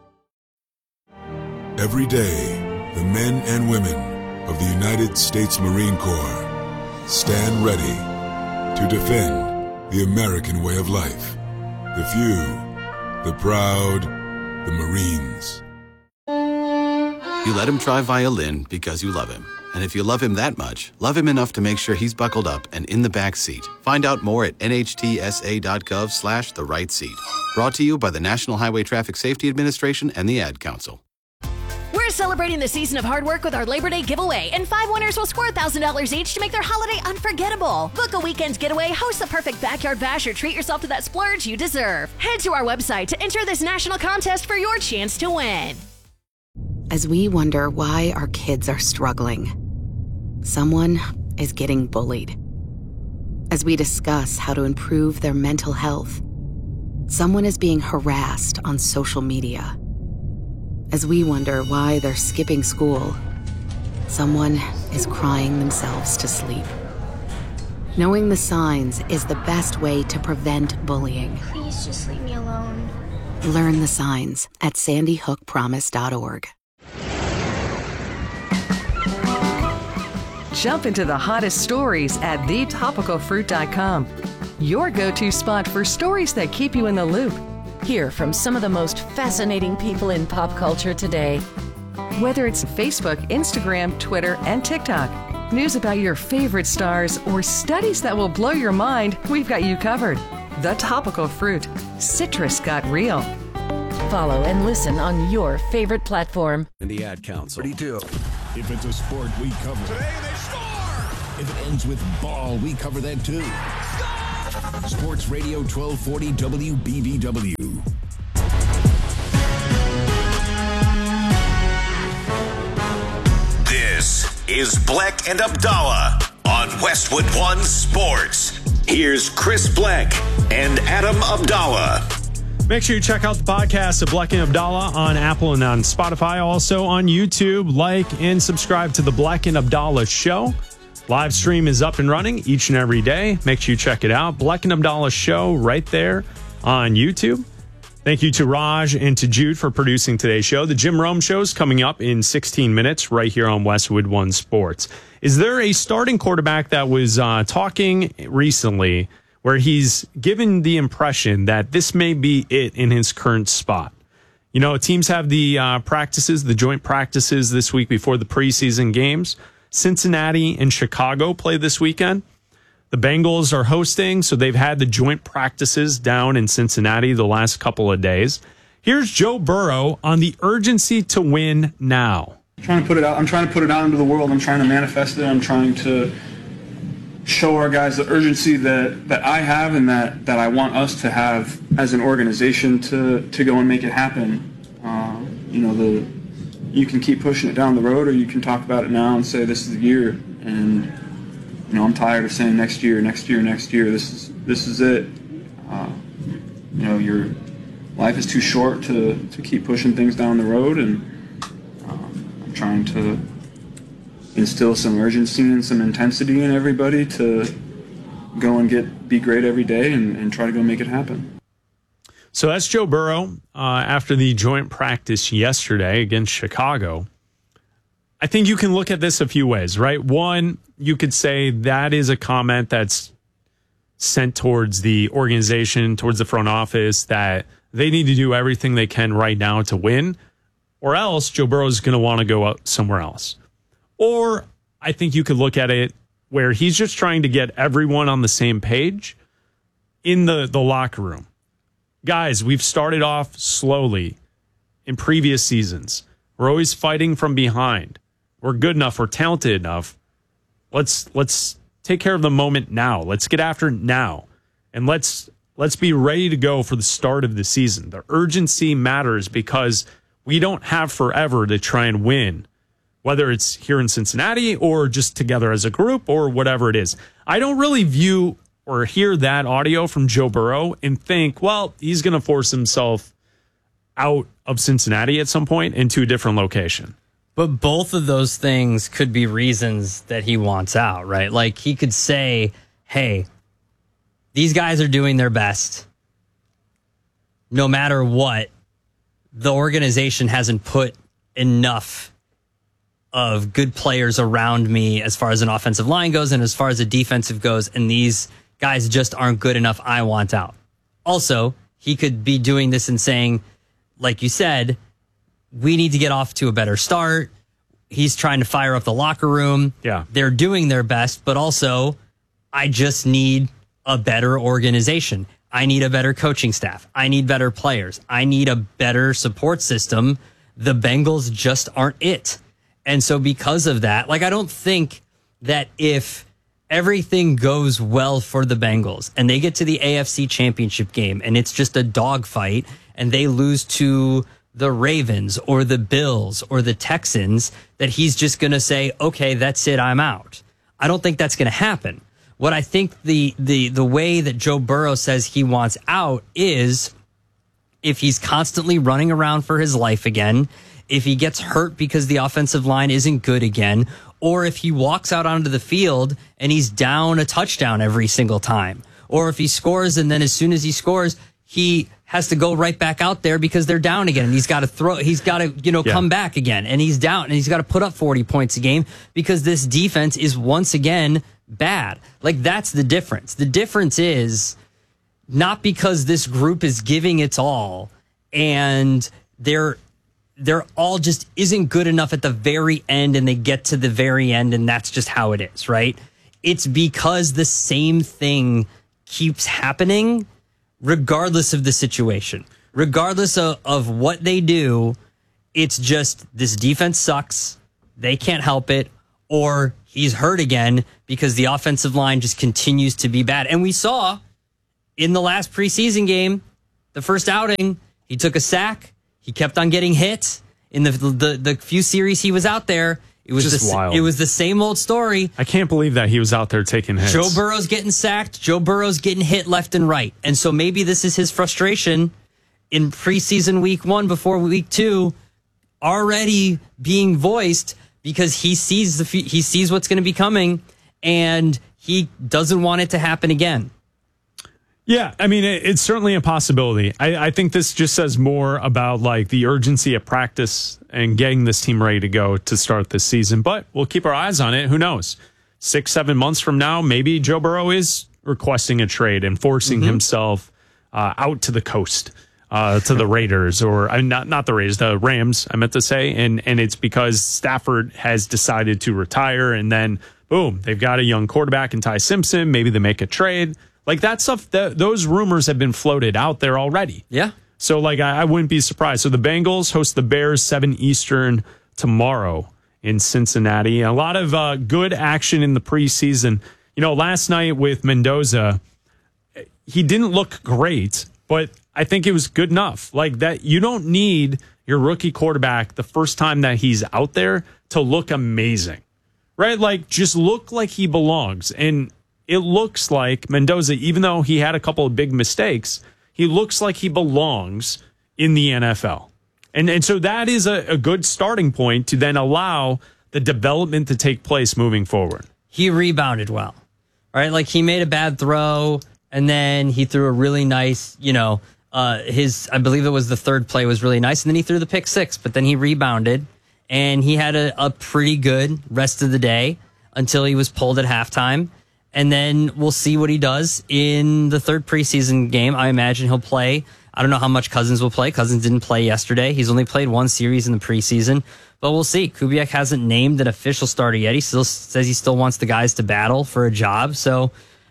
Speaker 9: Every day, the men and women of the United States Marine Corps stand ready to defend the American way of life. The few, the proud, the Marines.
Speaker 30: You let him try violin because you love him. And if you love him that much, love him enough to make sure he's buckled up and in the back seat. Find out more at N H T S A dot gov slash the right seat. Brought to you by the National Highway Traffic Safety Administration and the Ad Council.
Speaker 31: We're celebrating the season of hard work with our Labor Day giveaway, and five winners will score one thousand dollars each to make their holiday unforgettable. Book a weekend getaway, host the perfect backyard bash, or treat yourself to that splurge you deserve. Head to our website to enter this national contest for your chance to win.
Speaker 13: As we wonder why our kids are struggling, someone is getting bullied. As we discuss how to improve their mental health, someone is being harassed on social media. As we wonder why they're skipping school, someone is crying themselves to sleep. Knowing the signs is the best way to prevent bullying.
Speaker 14: Please just leave me alone.
Speaker 13: Learn the signs at sandy hook promise dot org.
Speaker 32: Jump into the hottest stories at the topical fruit dot com. Your go-to spot for stories that keep you in the loop. Hear from some of the most fascinating people in pop culture today. Whether it's Facebook, Instagram, Twitter, and TikTok, news about your favorite stars, or studies that will blow your mind, we've got you covered. The Topical Fruit. Citrus got real.
Speaker 31: Follow and listen on your favorite platform.
Speaker 8: And the Ad Council. thirty-two.
Speaker 4: If it's a sport, we cover it.
Speaker 6: Today they score!
Speaker 4: If it ends with ball, we cover that too. Score! Sports Radio twelve forty W B V W.
Speaker 24: This is Bleck and Abdallah on Westwood One Sports. Here's Chris Bleck and Adam Abdallah.
Speaker 2: Make sure you check out the podcast of Bleck and Abdallah on Apple and on Spotify. Also on YouTube. Like and subscribe to the Bleck and Abdallah Show. Live stream is up and running each and every day. Make sure you check it out. Bleck and Abdallah Show right there on YouTube. Thank you to Raj and to Jude for producing today's show. The Jim Rome Show is coming up in sixteen minutes right here on Westwood One Sports. Is there a starting quarterback that was uh, talking recently where he's given the impression that this may be it in his current spot? You know, teams have the uh, practices, the joint practices this week before the preseason games. Cincinnati and Chicago play this weekend. The Bengals are hosting, so they've had the joint practices down in Cincinnati the last couple of days. Here's Joe Burrow on the urgency to win now.
Speaker 5: I'm trying to put it out. I'm trying to put it out into the world. I'm trying to manifest it. I'm trying to show our guys the urgency that, that I have and that, that I want us to have as an organization to, to go and make it happen. Uh, you know, the you can keep pushing it down the road, or you can talk about it now and say this is the year. And you know, I'm tired of saying next year, next year, next year. This is this is it. Uh, you know, your life is too short to, to keep pushing things down the road, and um, I'm trying to instill some urgency and some intensity in everybody to go and get be great every day and, and try to go make it happen.
Speaker 2: So that's Joe Burrow uh, after the joint practice yesterday against Chicago. I think you can look at this a few ways, right? One, you could say that is a comment that's sent towards the organization, towards the front office, that they need to do everything they can right now to win, or else Joe Burrow is going to want to go out somewhere else. Or I think you could look at it where he's just trying to get everyone on the same page in the, the locker room. Guys, we've started off slowly in previous seasons. We're always fighting from behind. We're good enough. We're talented enough. Let's let's take care of the moment now. Let's get after it now. And let's let's be ready to go for the start of the season. The urgency matters because we don't have forever to try and win, whether it's here in Cincinnati or just together as a group or whatever it is. I don't really view or hear that audio from Joe Burrow and think, well, he's going to force himself out of Cincinnati at some point into a different location.
Speaker 1: But both of those things could be reasons that he wants out, right? Like he could say, hey, these guys are doing their best. No matter what, the organization hasn't put enough of good players around me as far as an offensive line goes and as far as a defensive goes, and these guys just aren't good enough. I want out. Also, he could be doing this and saying, like you said, we need to get off to a better start. He's trying to fire up the locker room.
Speaker 2: Yeah.
Speaker 1: They're doing their best, but also I just need a better organization. I need a better coaching staff. I need better players. I need a better support system. The Bengals just aren't it. And so because of that, like I don't think that if everything goes well for the Bengals and they get to the A F C Championship game and it's just a dogfight and they lose to the Ravens or the Bills or the Texans, that he's just going to say, okay, that's it, I'm out. I don't think that's going to happen. What I think the, the, the way that Joe Burrow says he wants out is if he's constantly running around for his life again, if he gets hurt because the offensive line isn't good again, or if he walks out onto the field and he's down a touchdown every single time, or if he scores and then as soon as he scores, he has to go right back out there because they're down again and he's got to throw, he's got to, you know, yeah. come back again and he's down and he's got to put up forty points a game because this defense is once again bad. Like that's the difference. The difference is not because this group is giving its all and they're they're all just isn't good enough at the very end, and they get to the very end, and that's just how it is, right? It's because the same thing keeps happening regardless of the situation. Regardless of, of what they do, it's just this defense sucks, they can't help it, or he's hurt again because the offensive line just continues to be bad. And we saw in the last preseason game, the first outing, he took a sack. He kept on getting hit in the the, the few series he was out there. It was
Speaker 2: just
Speaker 1: the,
Speaker 2: wild.
Speaker 1: It was the same old story.
Speaker 2: I can't believe that he was out there taking hits.
Speaker 1: Joe Burrow's getting sacked. Joe Burrow's getting hit left and right. And so maybe this is his frustration in preseason week one before week two already being voiced because he sees the he sees what's going to be coming and he doesn't want it to happen again.
Speaker 2: Yeah, I mean, it, it's certainly a possibility. I, I think this just says more about like the urgency of practice and getting this team ready to go to start this season. But we'll keep our eyes on it. Who knows? Six, seven months from now, maybe Joe Burrow is requesting a trade and forcing mm-hmm. himself uh, out to the coast, uh, to the Raiders, or I mean, not not the Raiders, the Rams, I meant to say. And and it's because Stafford has decided to retire, and then boom, they've got a young quarterback in Ty Simpson. Maybe they make a trade. Like that stuff, th- those rumors have been floated out there already.
Speaker 1: Yeah.
Speaker 2: So like I, I wouldn't be surprised. So the Bengals host the Bears seven Eastern tomorrow in Cincinnati. A lot of uh, good action in the preseason. You know, last night with Mendoza, he didn't look great, but I think it was good enough. Like that, you don't need your rookie quarterback the first time that he's out there to look amazing, right? Like just look like he belongs. And it looks like Mendoza, even though he had a couple of big mistakes, he looks like he belongs in the N F L. And and so that is a, a good starting point to then allow the development to take place moving forward.
Speaker 1: He rebounded well, right? Like he made a bad throw and then he threw a really nice, you know, uh, his, I believe it was the third play was really nice. And then he threw the pick six, but then he rebounded and he had a, a pretty good rest of the day until he was pulled at halftime. And then we'll see what he does in the third preseason game. I imagine he'll play. I don't know how much Cousins will play. Cousins didn't play yesterday. He's only played one series in the preseason. But we'll see. Kubiak hasn't named an official starter yet. He still says he still wants the guys to battle for a job. So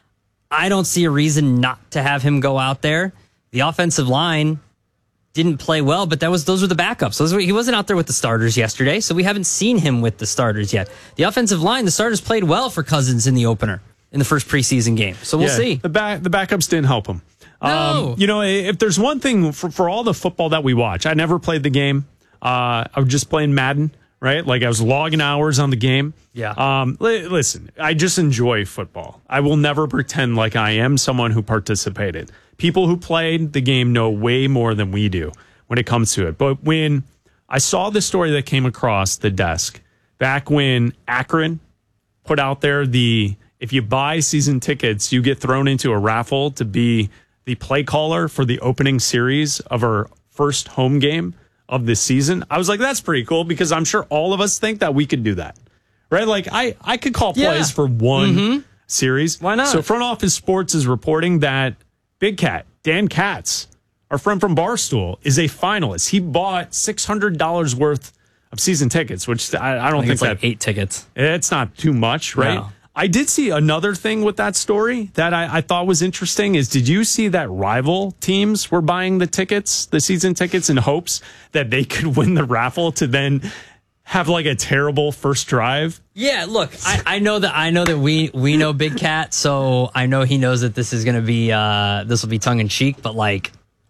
Speaker 1: I don't see a reason not to have him go out there. The offensive line didn't play well, but that was those were the backups. Those were, he wasn't out there with the starters yesterday, so we haven't seen him with the starters yet. The offensive line, the starters played well for Cousins in the opener. In the first preseason game. So we'll
Speaker 2: yeah,
Speaker 1: see.
Speaker 2: The back the backups didn't help him.
Speaker 1: No.
Speaker 2: Um, you know, if there's one thing for, for all the football that we watch, I never played the game. Uh, I was just playing Madden, right? Like I was logging hours on the game.
Speaker 1: Yeah.
Speaker 2: Um, li- listen, I just enjoy football. I will never pretend like I am someone who participated. People who played the game know way more than we do when it comes to it. But when I saw the story that came across the desk back when Akron put out there the if you buy season tickets, you get thrown into a raffle to be the play caller for the opening series of our first home game of this season. I was like, that's pretty cool because I'm sure all of us think that we could do that, right? Like I, I could call plays
Speaker 1: yeah.
Speaker 2: for one
Speaker 1: mm-hmm.
Speaker 2: series.
Speaker 1: Why not?
Speaker 2: So Front Office Sports is reporting that Big Cat, Dan Katz, our friend from Barstool, is a finalist. He bought six hundred dollars worth of season tickets, which I, I don't
Speaker 1: I think,
Speaker 2: think
Speaker 1: it's
Speaker 2: that,
Speaker 1: like eight tickets.
Speaker 2: It's not too much, right?
Speaker 1: No.
Speaker 2: I did see another thing with that story that I, I thought was interesting is did you see that rival teams were buying the tickets, the season tickets in hopes that they could win the raffle to then have like a terrible first drive?
Speaker 1: Yeah, look, I, I know that I know that we we know Big Cat, so I know he knows that this is going to be uh, this will be tongue in cheek, but like,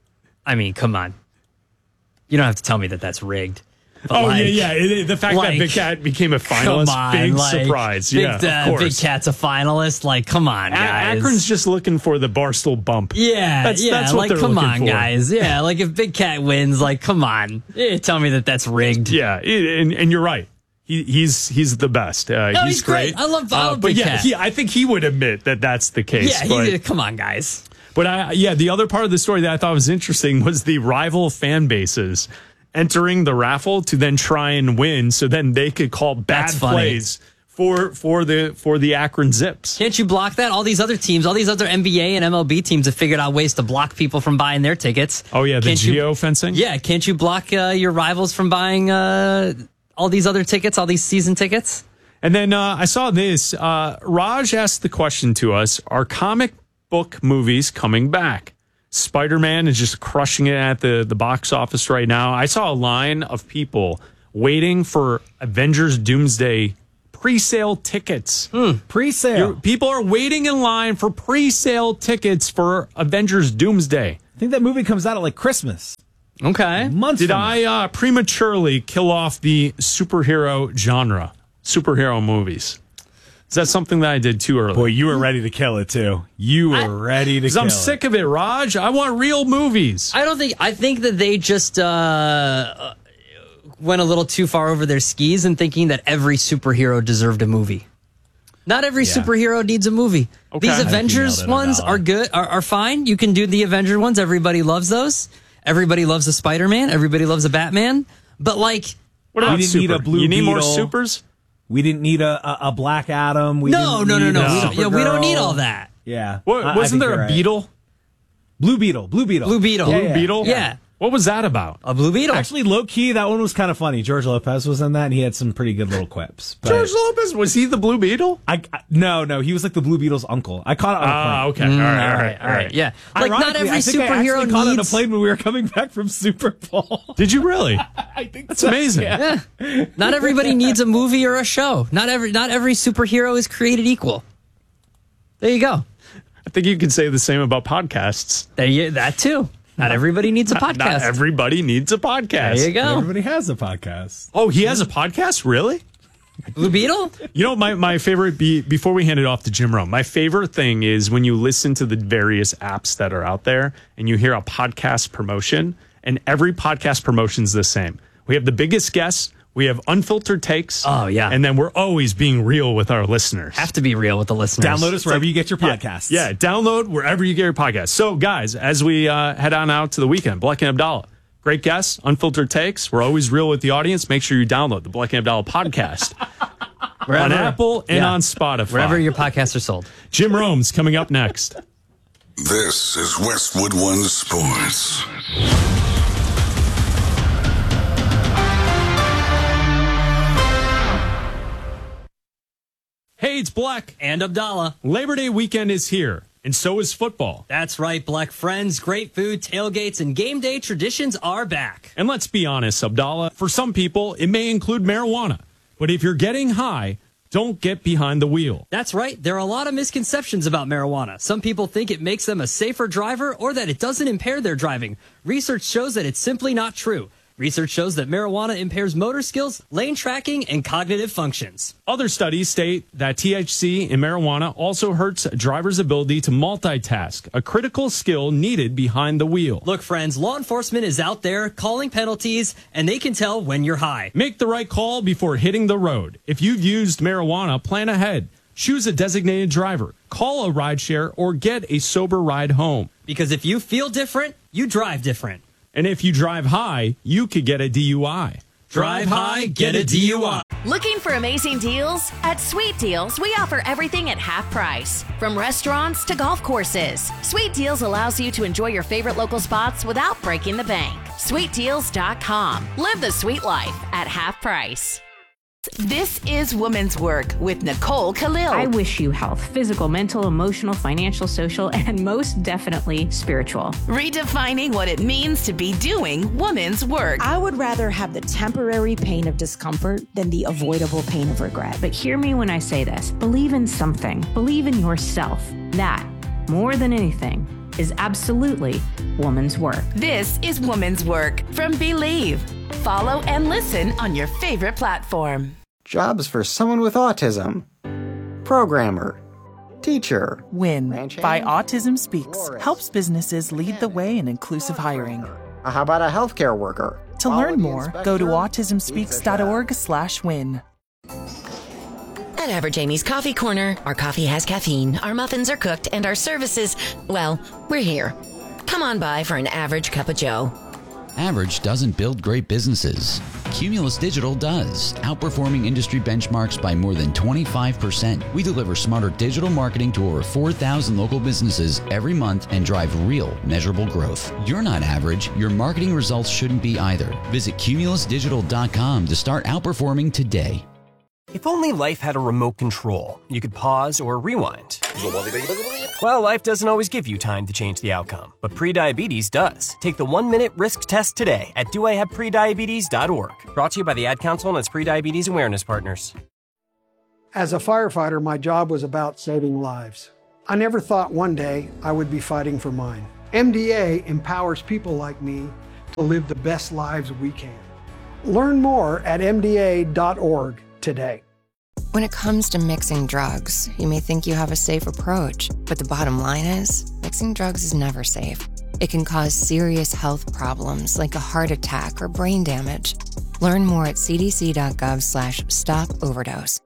Speaker 1: I mean, come on, you don't have to tell me that that's rigged. But
Speaker 2: oh,
Speaker 1: like,
Speaker 2: yeah, yeah. It, the fact
Speaker 1: like,
Speaker 2: that Big Cat became a finalist,
Speaker 1: on,
Speaker 2: big
Speaker 1: like,
Speaker 2: surprise.
Speaker 1: Big,
Speaker 2: yeah,
Speaker 1: uh,
Speaker 2: of course.
Speaker 1: Big Cat's a finalist. Like, come on, guys.
Speaker 2: A- Akron's just looking for the Barstool bump.
Speaker 1: Yeah,
Speaker 2: that's,
Speaker 1: yeah.
Speaker 2: that's what
Speaker 1: like,
Speaker 2: they're
Speaker 1: come
Speaker 2: looking
Speaker 1: on,
Speaker 2: for.
Speaker 1: guys. Yeah, like if Big Cat wins, like, come on. Eh, tell me that that's rigged.
Speaker 2: Yeah, and, and you're right. He, he's he's the best. Uh,
Speaker 1: no,
Speaker 2: he's,
Speaker 1: he's great.
Speaker 2: great.
Speaker 1: I love, I love
Speaker 2: uh, but
Speaker 1: Big
Speaker 2: yeah,
Speaker 1: Cat.
Speaker 2: he, I think he would admit that that's the case.
Speaker 1: Yeah,
Speaker 2: but,
Speaker 1: he, come on, guys.
Speaker 2: But I, yeah, the other part of the story that I thought was interesting was the rival fan bases entering the raffle to then try and win so then they could call bad plays for for the for the Akron Zips.
Speaker 1: Can't you block that? All these other teams, all these other N B A and M L B teams have figured out ways to block people from buying their tickets.
Speaker 2: Oh yeah, the
Speaker 1: Can't you-
Speaker 2: geofencing.
Speaker 1: Yeah, can't you block uh, your rivals from buying uh, all these other tickets, all these season tickets?
Speaker 2: And then uh, I saw this. Uh, Raj asked the question to us: are comic book movies coming back? Spider-Man is just crushing it at the the box office right now. I saw a line of people waiting for Avengers Doomsday pre-sale tickets.
Speaker 3: Mm, pre-sale.
Speaker 2: You're, people are waiting in line for pre-sale tickets for Avengers Doomsday.
Speaker 3: I think that movie comes out at like Christmas.
Speaker 1: Okay.
Speaker 3: Months
Speaker 2: Did
Speaker 3: from
Speaker 2: I uh, prematurely kill off the superhero genre? Superhero movies. Is that something that I did too early?
Speaker 3: Boy, you were ready to kill it too. You were
Speaker 1: I,
Speaker 3: ready to kill
Speaker 2: I'm
Speaker 3: it.
Speaker 2: sick of it, Raj. I want real movies.
Speaker 1: I don't think, I think that they just uh, went a little too far over their skis in thinking that every superhero deserved a movie. Not every
Speaker 3: Yeah.
Speaker 1: superhero needs a movie.
Speaker 2: Okay.
Speaker 1: These
Speaker 2: I think
Speaker 3: you
Speaker 1: Avengers
Speaker 3: nailed it,
Speaker 1: ones
Speaker 3: Abdallah.
Speaker 1: are good, are, are fine. You can do the Avenger ones. Everybody loves those. Everybody loves a Spider-Man. Everybody loves a Batman. But like,
Speaker 2: What about
Speaker 3: We didn't
Speaker 2: super?
Speaker 3: need a Blue
Speaker 2: You need more
Speaker 3: Beetle.
Speaker 2: supers?
Speaker 3: We didn't need a, a, a Black Adam. We
Speaker 1: no,
Speaker 3: didn't
Speaker 1: no, no,
Speaker 3: need
Speaker 1: no,
Speaker 3: a
Speaker 1: we don't, yeah, we don't need
Speaker 3: Supergirl.
Speaker 1: all that.
Speaker 3: Yeah.
Speaker 2: What,
Speaker 3: I- I
Speaker 2: wasn't
Speaker 3: think
Speaker 2: there
Speaker 3: you're
Speaker 2: a
Speaker 3: right.
Speaker 2: Beetle?
Speaker 3: Blue Beetle. Blue Beetle.
Speaker 1: Blue Beetle.
Speaker 3: Yeah,
Speaker 2: Blue
Speaker 3: yeah.
Speaker 2: Beetle?
Speaker 1: Yeah.
Speaker 2: What was that about?
Speaker 1: A Blue Beetle.
Speaker 3: Actually, low key, that one was kind of funny. George Lopez was in that, and he had some pretty good little quips. But
Speaker 2: George Lopez, was he the Blue Beetle?
Speaker 3: I, I no, no, he was like the Blue Beetle's uncle. I caught it on a plane.
Speaker 2: Ah, okay.
Speaker 1: Mm,
Speaker 2: all right, all right,
Speaker 1: all right. Yeah. Like, not
Speaker 3: Ironically,
Speaker 1: every
Speaker 3: I think I
Speaker 1: superhero
Speaker 3: actually caught it on a
Speaker 1: needs.
Speaker 3: plane when we were coming back from Super Bowl.
Speaker 2: Did you really?
Speaker 3: I think
Speaker 2: That's
Speaker 3: so,
Speaker 2: amazing.
Speaker 3: yeah.
Speaker 1: Yeah. Not everybody needs a movie or a show. Not every not every superhero is created equal. There you go.
Speaker 2: I think you could say the same about podcasts.
Speaker 1: There you that too. Not everybody needs a podcast.
Speaker 2: Not everybody needs a podcast.
Speaker 1: There you go.
Speaker 3: Everybody has a podcast.
Speaker 2: Oh, he has a podcast? Really?
Speaker 1: Blue Beetle?
Speaker 2: You know, my, my favorite, be, before we hand it off to Jim Rome, my favorite thing is when you listen to the various apps that are out there and you hear a podcast promotion, and every podcast promotion's the same. We have the biggest guests, we have unfiltered takes.
Speaker 1: Oh, yeah.
Speaker 2: And then we're always being real with our listeners.
Speaker 1: Have to be real with the listeners.
Speaker 3: Download us wherever you get your
Speaker 2: Yeah,
Speaker 3: podcasts.
Speaker 2: Yeah, download wherever you get your podcasts. So, guys, as we uh, head on out to the weekend, Bleck and Abdallah, great guests, unfiltered takes. We're always real with the audience. Make sure you download the Bleck and Abdallah podcast on Apple and
Speaker 1: yeah.
Speaker 2: on Spotify.
Speaker 1: Wherever your podcasts are sold.
Speaker 2: Jim Rome's coming up next.
Speaker 9: This is Westwood One Sports.
Speaker 2: Hey, it's Bleck.
Speaker 1: And Abdallah.
Speaker 2: Labor Day weekend is here, and so is football.
Speaker 1: That's right, Black friends. Great food, tailgates, and game day traditions are back.
Speaker 2: And let's be honest, Abdallah, for some people, it may include marijuana. But if you're getting high, don't get behind the wheel.
Speaker 1: That's right. There are a lot of misconceptions about marijuana. Some people think it makes them a safer driver or that it doesn't impair their driving. Research shows that it's simply not true. Research shows that marijuana impairs motor skills, lane tracking, and cognitive functions.
Speaker 2: Other studies state that T H C in marijuana also hurts drivers' ability to multitask, a critical skill needed behind the wheel.
Speaker 1: Look, friends, law enforcement is out there calling penalties, and they can tell when you're high.
Speaker 2: Make the right call before hitting the road. If you've used marijuana, plan ahead. Choose a designated driver, call a rideshare, or get a sober ride home.
Speaker 1: Because if you feel different, you drive different.
Speaker 2: And if you drive high, you could get a D U I.
Speaker 1: Drive high, get a D U I.
Speaker 31: Looking for amazing deals? At Sweet Deals, we offer everything at half price. From restaurants to golf courses. Sweet Deals allows you to enjoy your favorite local spots without breaking the bank. sweet deals dot com. Live the sweet life at half price.
Speaker 7: This is Women's Work with Nicole Khalil.
Speaker 10: I wish you health, physical, mental, emotional, financial, social, and most definitely spiritual.
Speaker 7: Redefining what it means to be doing women's work.
Speaker 15: I would rather have the temporary pain of discomfort than the avoidable pain of regret.
Speaker 10: But hear me when I say this. Believe in something. Believe in yourself. That, more than anything, is absolutely woman's work.
Speaker 7: This is Woman's Work from Believe. Follow and listen on your favorite platform.
Speaker 25: Jobs for someone with autism. Programmer. Teacher.
Speaker 26: WIN by Autism Speaks helps businesses lead the way in inclusive hiring.
Speaker 25: How about a healthcare worker?
Speaker 26: To learn more, go to autism speaks dot org slash win.
Speaker 16: At Average Amy's Coffee Corner, our coffee has caffeine, our muffins are cooked, and our services, well, we're here. Come on by for an average cup of joe.
Speaker 11: Average doesn't build great businesses. Cumulus Digital does, outperforming industry benchmarks by more than twenty-five percent. We deliver smarter digital marketing to over four thousand local businesses every month and drive real, measurable growth. You're not average. Your marketing results shouldn't be either. Visit cumulus digital dot com to start outperforming today.
Speaker 12: If only life had a remote control, you could pause or rewind. Well, life doesn't always give you time to change the outcome, but prediabetes does. Take the one-minute risk test today at do I have prediabetes dot org. Brought to you by the Ad Council and its Prediabetes Awareness Partners.
Speaker 17: As a firefighter, my job was about saving lives. I never thought one day I would be fighting for mine. M D A empowers people like me to live the best lives we can. Learn more at M D A dot org today.
Speaker 18: When it comes to mixing drugs, you may think you have a safe approach, but the bottom line is, mixing drugs is never safe. It can cause serious health problems like a heart attack or brain damage. Learn more at c d c dot gov slash stop overdose.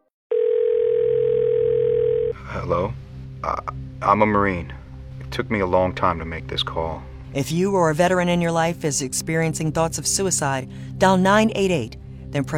Speaker 19: Hello? Uh, I'm a Marine. It took me a long time to make this call.
Speaker 20: If you or a veteran in your life is experiencing thoughts of suicide, dial nine eight eight, then press